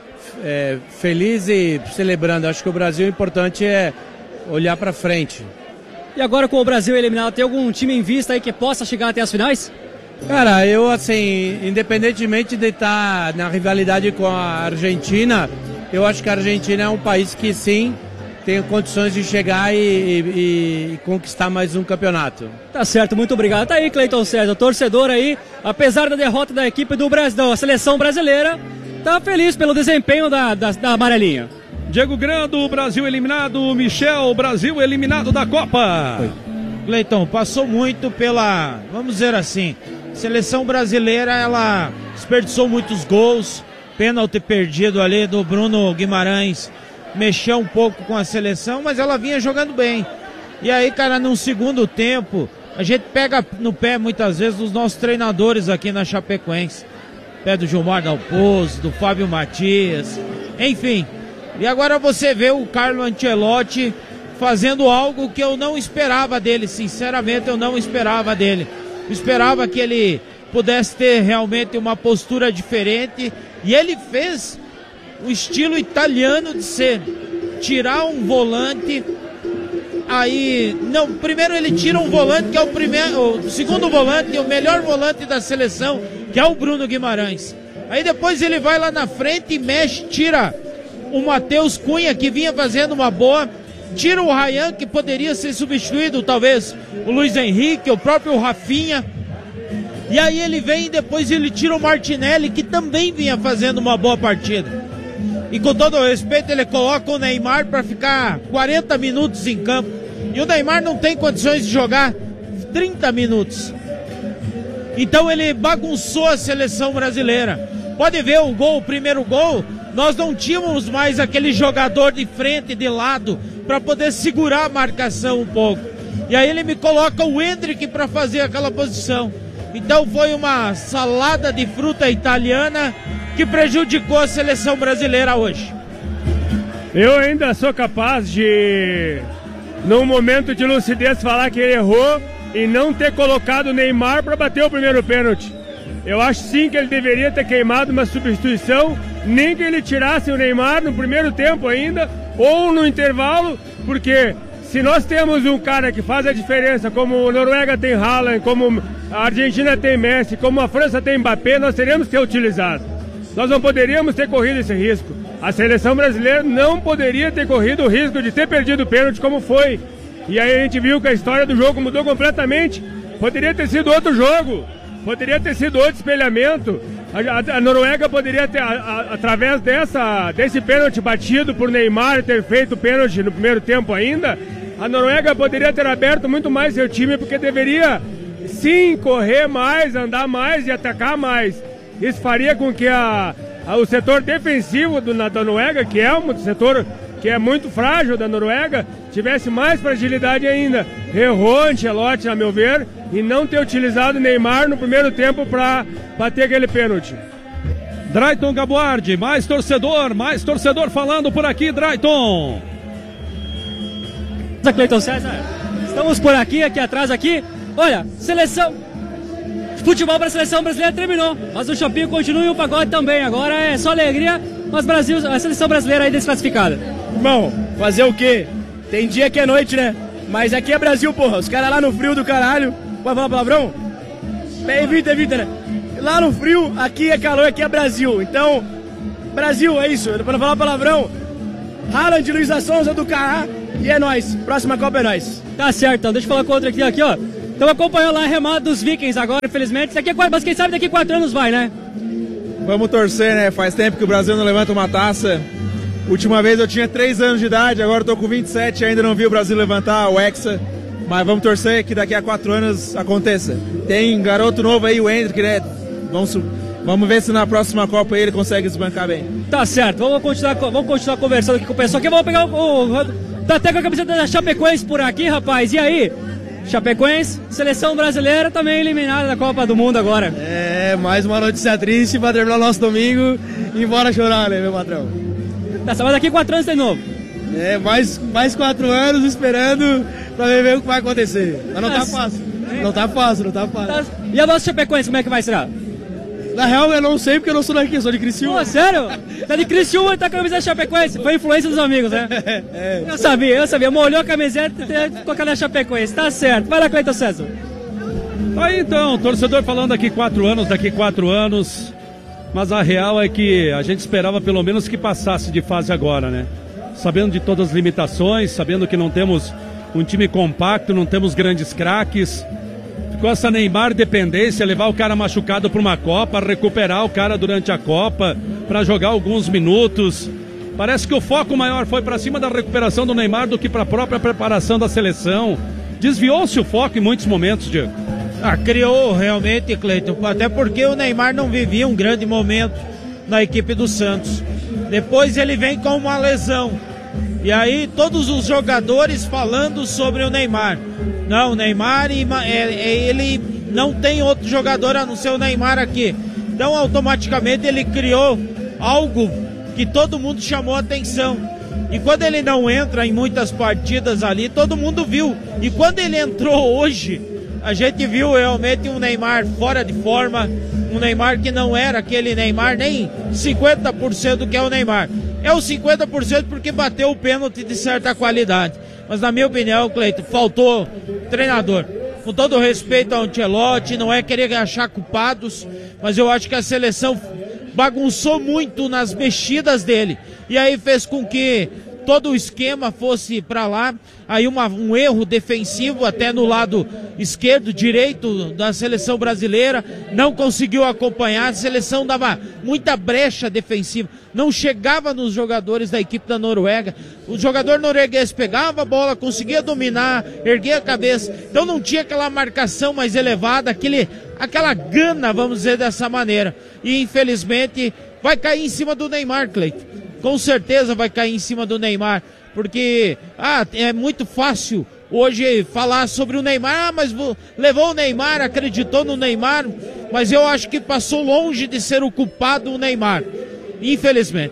feliz e celebrando. Acho que o Brasil, o importante é olhar para frente. E agora com o Brasil eliminado, tem algum time em vista aí que possa chegar até as finais? Cara, eu assim, independentemente de estar na rivalidade com a Argentina, eu acho que a Argentina é um país que sim, tem condições de chegar e conquistar mais um campeonato. Tá certo, muito obrigado. Tá aí, Cleiton César, torcedor aí, apesar da derrota da equipe do Brasil, da seleção brasileira, tá feliz pelo desempenho da amarelinha. Diego Grando, Brasil eliminado. Michel, Brasil eliminado da Copa. Cleiton, passou muito pela, vamos dizer assim, seleção brasileira, ela desperdiçou muitos gols, pênalti perdido ali do Bruno Guimarães, mexeu um pouco com a seleção, mas ela vinha jogando bem. E aí, cara, num segundo tempo, a gente pega no pé muitas vezes dos nossos treinadores aqui na Chapecoense. Pé do Gilmar Dalpozo, do Fábio Matias, enfim. E agora você vê o Carlo Ancelotti fazendo algo que eu não esperava dele, sinceramente eu não esperava dele. Eu esperava que ele pudesse ter realmente uma postura diferente, e ele fez o estilo italiano de ser, tirar um volante, aí, não, primeiro ele tira um volante que é o segundo volante, o melhor volante da seleção, que é o Bruno Guimarães. Aí depois ele vai lá na frente e mexe, tira o Matheus Cunha, que vinha fazendo uma boa, tira o Ryan, que poderia ser substituído, talvez o Luiz Henrique, o próprio Rafinha. E aí ele vem e depois ele tira o Martinelli, que também vinha fazendo uma boa partida. E com todo o respeito, ele coloca o Neymar para ficar 40 minutos em campo. E o Neymar não tem condições de jogar 30 minutos. Então ele bagunçou a seleção brasileira. Pode ver o primeiro gol, nós não tínhamos mais aquele jogador de frente, de lado, para poder segurar a marcação um pouco. E aí ele me coloca o Endrick para fazer aquela posição. Então foi uma salada de fruta italiana que prejudicou a seleção brasileira hoje. Eu ainda sou capaz de, num momento de lucidez, falar que ele errou e não ter colocado o Neymar para bater o primeiro pênalti. Eu acho sim que ele deveria ter queimado uma substituição, nem que ele tirasse o Neymar no primeiro tempo ainda, ou no intervalo, porque se nós temos um cara que faz a diferença, como a Noruega tem Haaland, como a Argentina tem Messi, como a França tem Mbappé, nós teríamos que ter utilizado. Nós não poderíamos ter corrido esse risco. A seleção brasileira não poderia ter corrido o risco de ter perdido o pênalti como foi. E aí a gente viu que a história do jogo mudou completamente. Poderia ter sido outro jogo, poderia ter sido outro espelhamento. A Noruega poderia ter, através desse pênalti batido por Neymar, ter feito pênalti no primeiro tempo ainda, a Noruega poderia ter aberto muito mais seu time, porque deveria sim correr mais, andar mais e atacar mais. Isso faria com que o setor defensivo da Noruega, que é um setor que é muito frágil da Noruega, tivesse mais fragilidade ainda. Errou Ancelotti, a meu ver, e não ter utilizado o Neymar no primeiro tempo para bater aquele pênalti. Drayton Gabuardi, mais torcedor falando por aqui, Drayton. Cleiton César, estamos por aqui atrás aqui. Olha, futebol para a seleção brasileira terminou, mas o Chopinho continua e o pagode também. Agora é só alegria, mas a seleção brasileira aí desclassificada. Irmão, fazer o quê? Tem dia que é noite, né? Mas aqui é Brasil, porra. Os caras lá no frio do caralho. Pode falar palavrão? Evita, né? Lá no frio, aqui é calor, aqui é Brasil. Então, Brasil, é isso. Pra não falar palavrão, Haaland, Luiz Sonza do Cará. E é nóis. Próxima Copa é nóis. Tá certo, então. Deixa eu falar com outra aqui, ó. Estamos acompanhando lá a remada dos Vikings agora, infelizmente. Mas quem sabe daqui 4 anos vai, né? Vamos torcer, né? Faz tempo que o Brasil não levanta uma taça. Última vez eu tinha 3 anos de idade, agora eu tô com 27 e ainda não vi o Brasil levantar o Hexa. Mas vamos torcer que daqui a 4 anos aconteça. Tem garoto novo aí, o Hendrick, né? Vamos ver se na próxima Copa ele consegue desbancar bem. Tá certo, vamos continuar conversando aqui com o pessoal. Aqui vamos pegar tá até com a camiseta da Chapecoense por aqui, rapaz. E aí? Chapecoense, seleção brasileira também eliminada da Copa do Mundo agora. É, mais uma notícia triste pra terminar o nosso domingo e embora chorar, né, meu patrão? Tá, mas daqui 4 anos tem novo. É, mais 4 anos esperando pra ver o que vai acontecer. Mas não tá fácil. Não tá fácil. E a nossa Chapecoense, como é que vai ser? Na real, eu não sei porque eu não sou daqui, sou de Criciúma. Pô, sério? Tá de Criciúma e tá com a camiseta Chapecoense. Foi influência dos amigos, né? Eu sabia. Molhou a camiseta e colocou na Chapecoense. Tá certo. Vai lá, Cleiton César. Aí então, torcedor falando daqui 4 anos. Mas a real é que a gente esperava pelo menos que passasse de fase agora, né? Sabendo de todas as limitações, sabendo que não temos um time compacto, não temos grandes craques. Com essa Neymar dependência, levar o cara machucado para uma Copa, recuperar o cara durante a Copa, para jogar alguns minutos. Parece que o foco maior foi para cima da recuperação do Neymar do que para a própria preparação da seleção. Desviou-se o foco em muitos momentos, Diego. Criou realmente, Cleiton, até porque o Neymar não vivia um grande momento na equipe do Santos. Depois ele vem com uma lesão. E aí todos os jogadores falando sobre o Neymar. Não, o Neymar, ele não tem outro jogador a não ser o Neymar aqui. Então automaticamente ele criou algo que todo mundo chamou a atenção. E quando ele não entra em muitas partidas ali, todo mundo viu. E quando ele entrou hoje, a gente viu realmente um Neymar fora de forma, um Neymar que não era aquele Neymar, nem 50% do que é o Neymar. É o 50% porque bateu o pênalti de certa qualidade. Mas na minha opinião, Cleiton, faltou treinador. Com todo respeito ao Ancelotti, não é querer achar culpados, mas eu acho que a seleção bagunçou muito nas mexidas dele. E aí fez com que todo o esquema fosse para lá, aí um erro defensivo até no lado esquerdo, direito da seleção brasileira, não conseguiu acompanhar, a seleção dava muita brecha defensiva, não chegava nos jogadores da equipe da Noruega, o jogador norueguês pegava a bola, conseguia dominar, erguer a cabeça, então não tinha aquela marcação mais elevada, aquela gana, vamos dizer dessa maneira, e infelizmente vai cair em cima do Neymar, Cleiton. Com certeza vai cair em cima do Neymar, porque é muito fácil hoje falar sobre o Neymar, mas levou o Neymar, acreditou no Neymar, mas eu acho que passou longe de ser o culpado o Neymar, infelizmente.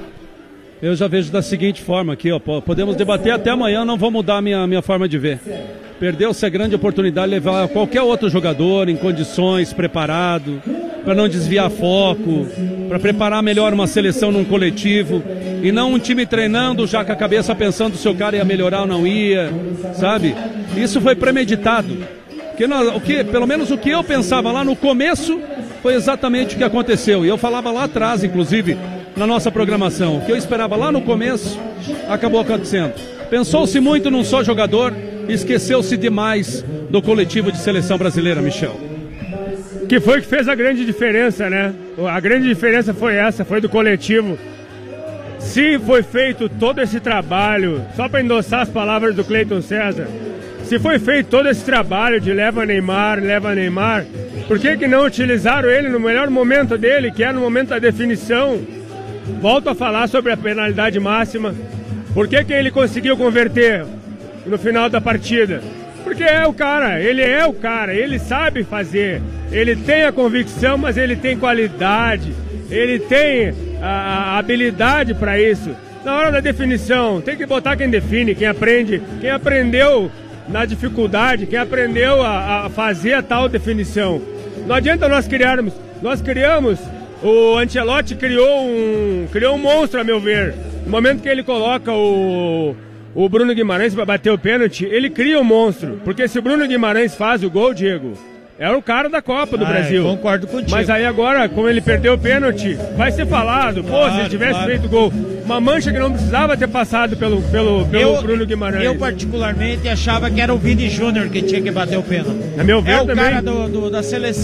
Eu já vejo da seguinte forma aqui, ó, podemos debater até amanhã, não vou mudar a minha forma de ver. Perdeu-se a grande oportunidade de levar qualquer outro jogador em condições, preparado, para não desviar foco, para preparar melhor uma seleção num coletivo, e não um time treinando já com a cabeça pensando se o cara ia melhorar ou não ia, sabe? Isso foi premeditado. Pelo menos o que eu pensava lá no começo foi exatamente o que aconteceu. E eu falava lá atrás, inclusive, na nossa programação. O que eu esperava lá no começo acabou acontecendo. Pensou-se muito num só jogador, esqueceu-se demais do coletivo de seleção brasileira, Michel. que foi que fez a grande diferença, né? A grande diferença foi essa, foi do coletivo. Se foi feito todo esse trabalho, só para endossar as palavras do Cleiton César, se foi feito todo esse trabalho de leva Neymar, por que não utilizaram ele no melhor momento dele, que é no momento da definição? Volto a falar sobre a penalidade máxima. Por que ele conseguiu converter no final da partida? Porque é o cara, ele sabe fazer, ele tem a convicção, mas ele tem qualidade, ele tem a habilidade para isso. Na hora da definição, tem que botar quem define, quem aprende, quem aprendeu na dificuldade, quem aprendeu a fazer a tal definição. Não adianta nós criamos, o Ancelotti criou um monstro, a meu ver. No momento que ele coloca o Bruno Guimarães para bater o pênalti, ele cria um monstro. Porque se o Bruno Guimarães faz o gol, Diego, era o cara da Copa do Brasil. Concordo contigo. Mas aí agora, como ele perdeu o pênalti, vai ser falado. Pô, se ele tivesse feito gol. Uma mancha que não precisava ter passado pelo Bruno Guimarães. Eu particularmente achava que era o Vini Júnior que tinha que bater o pênalti. A meu ver é o também. cara da seleção.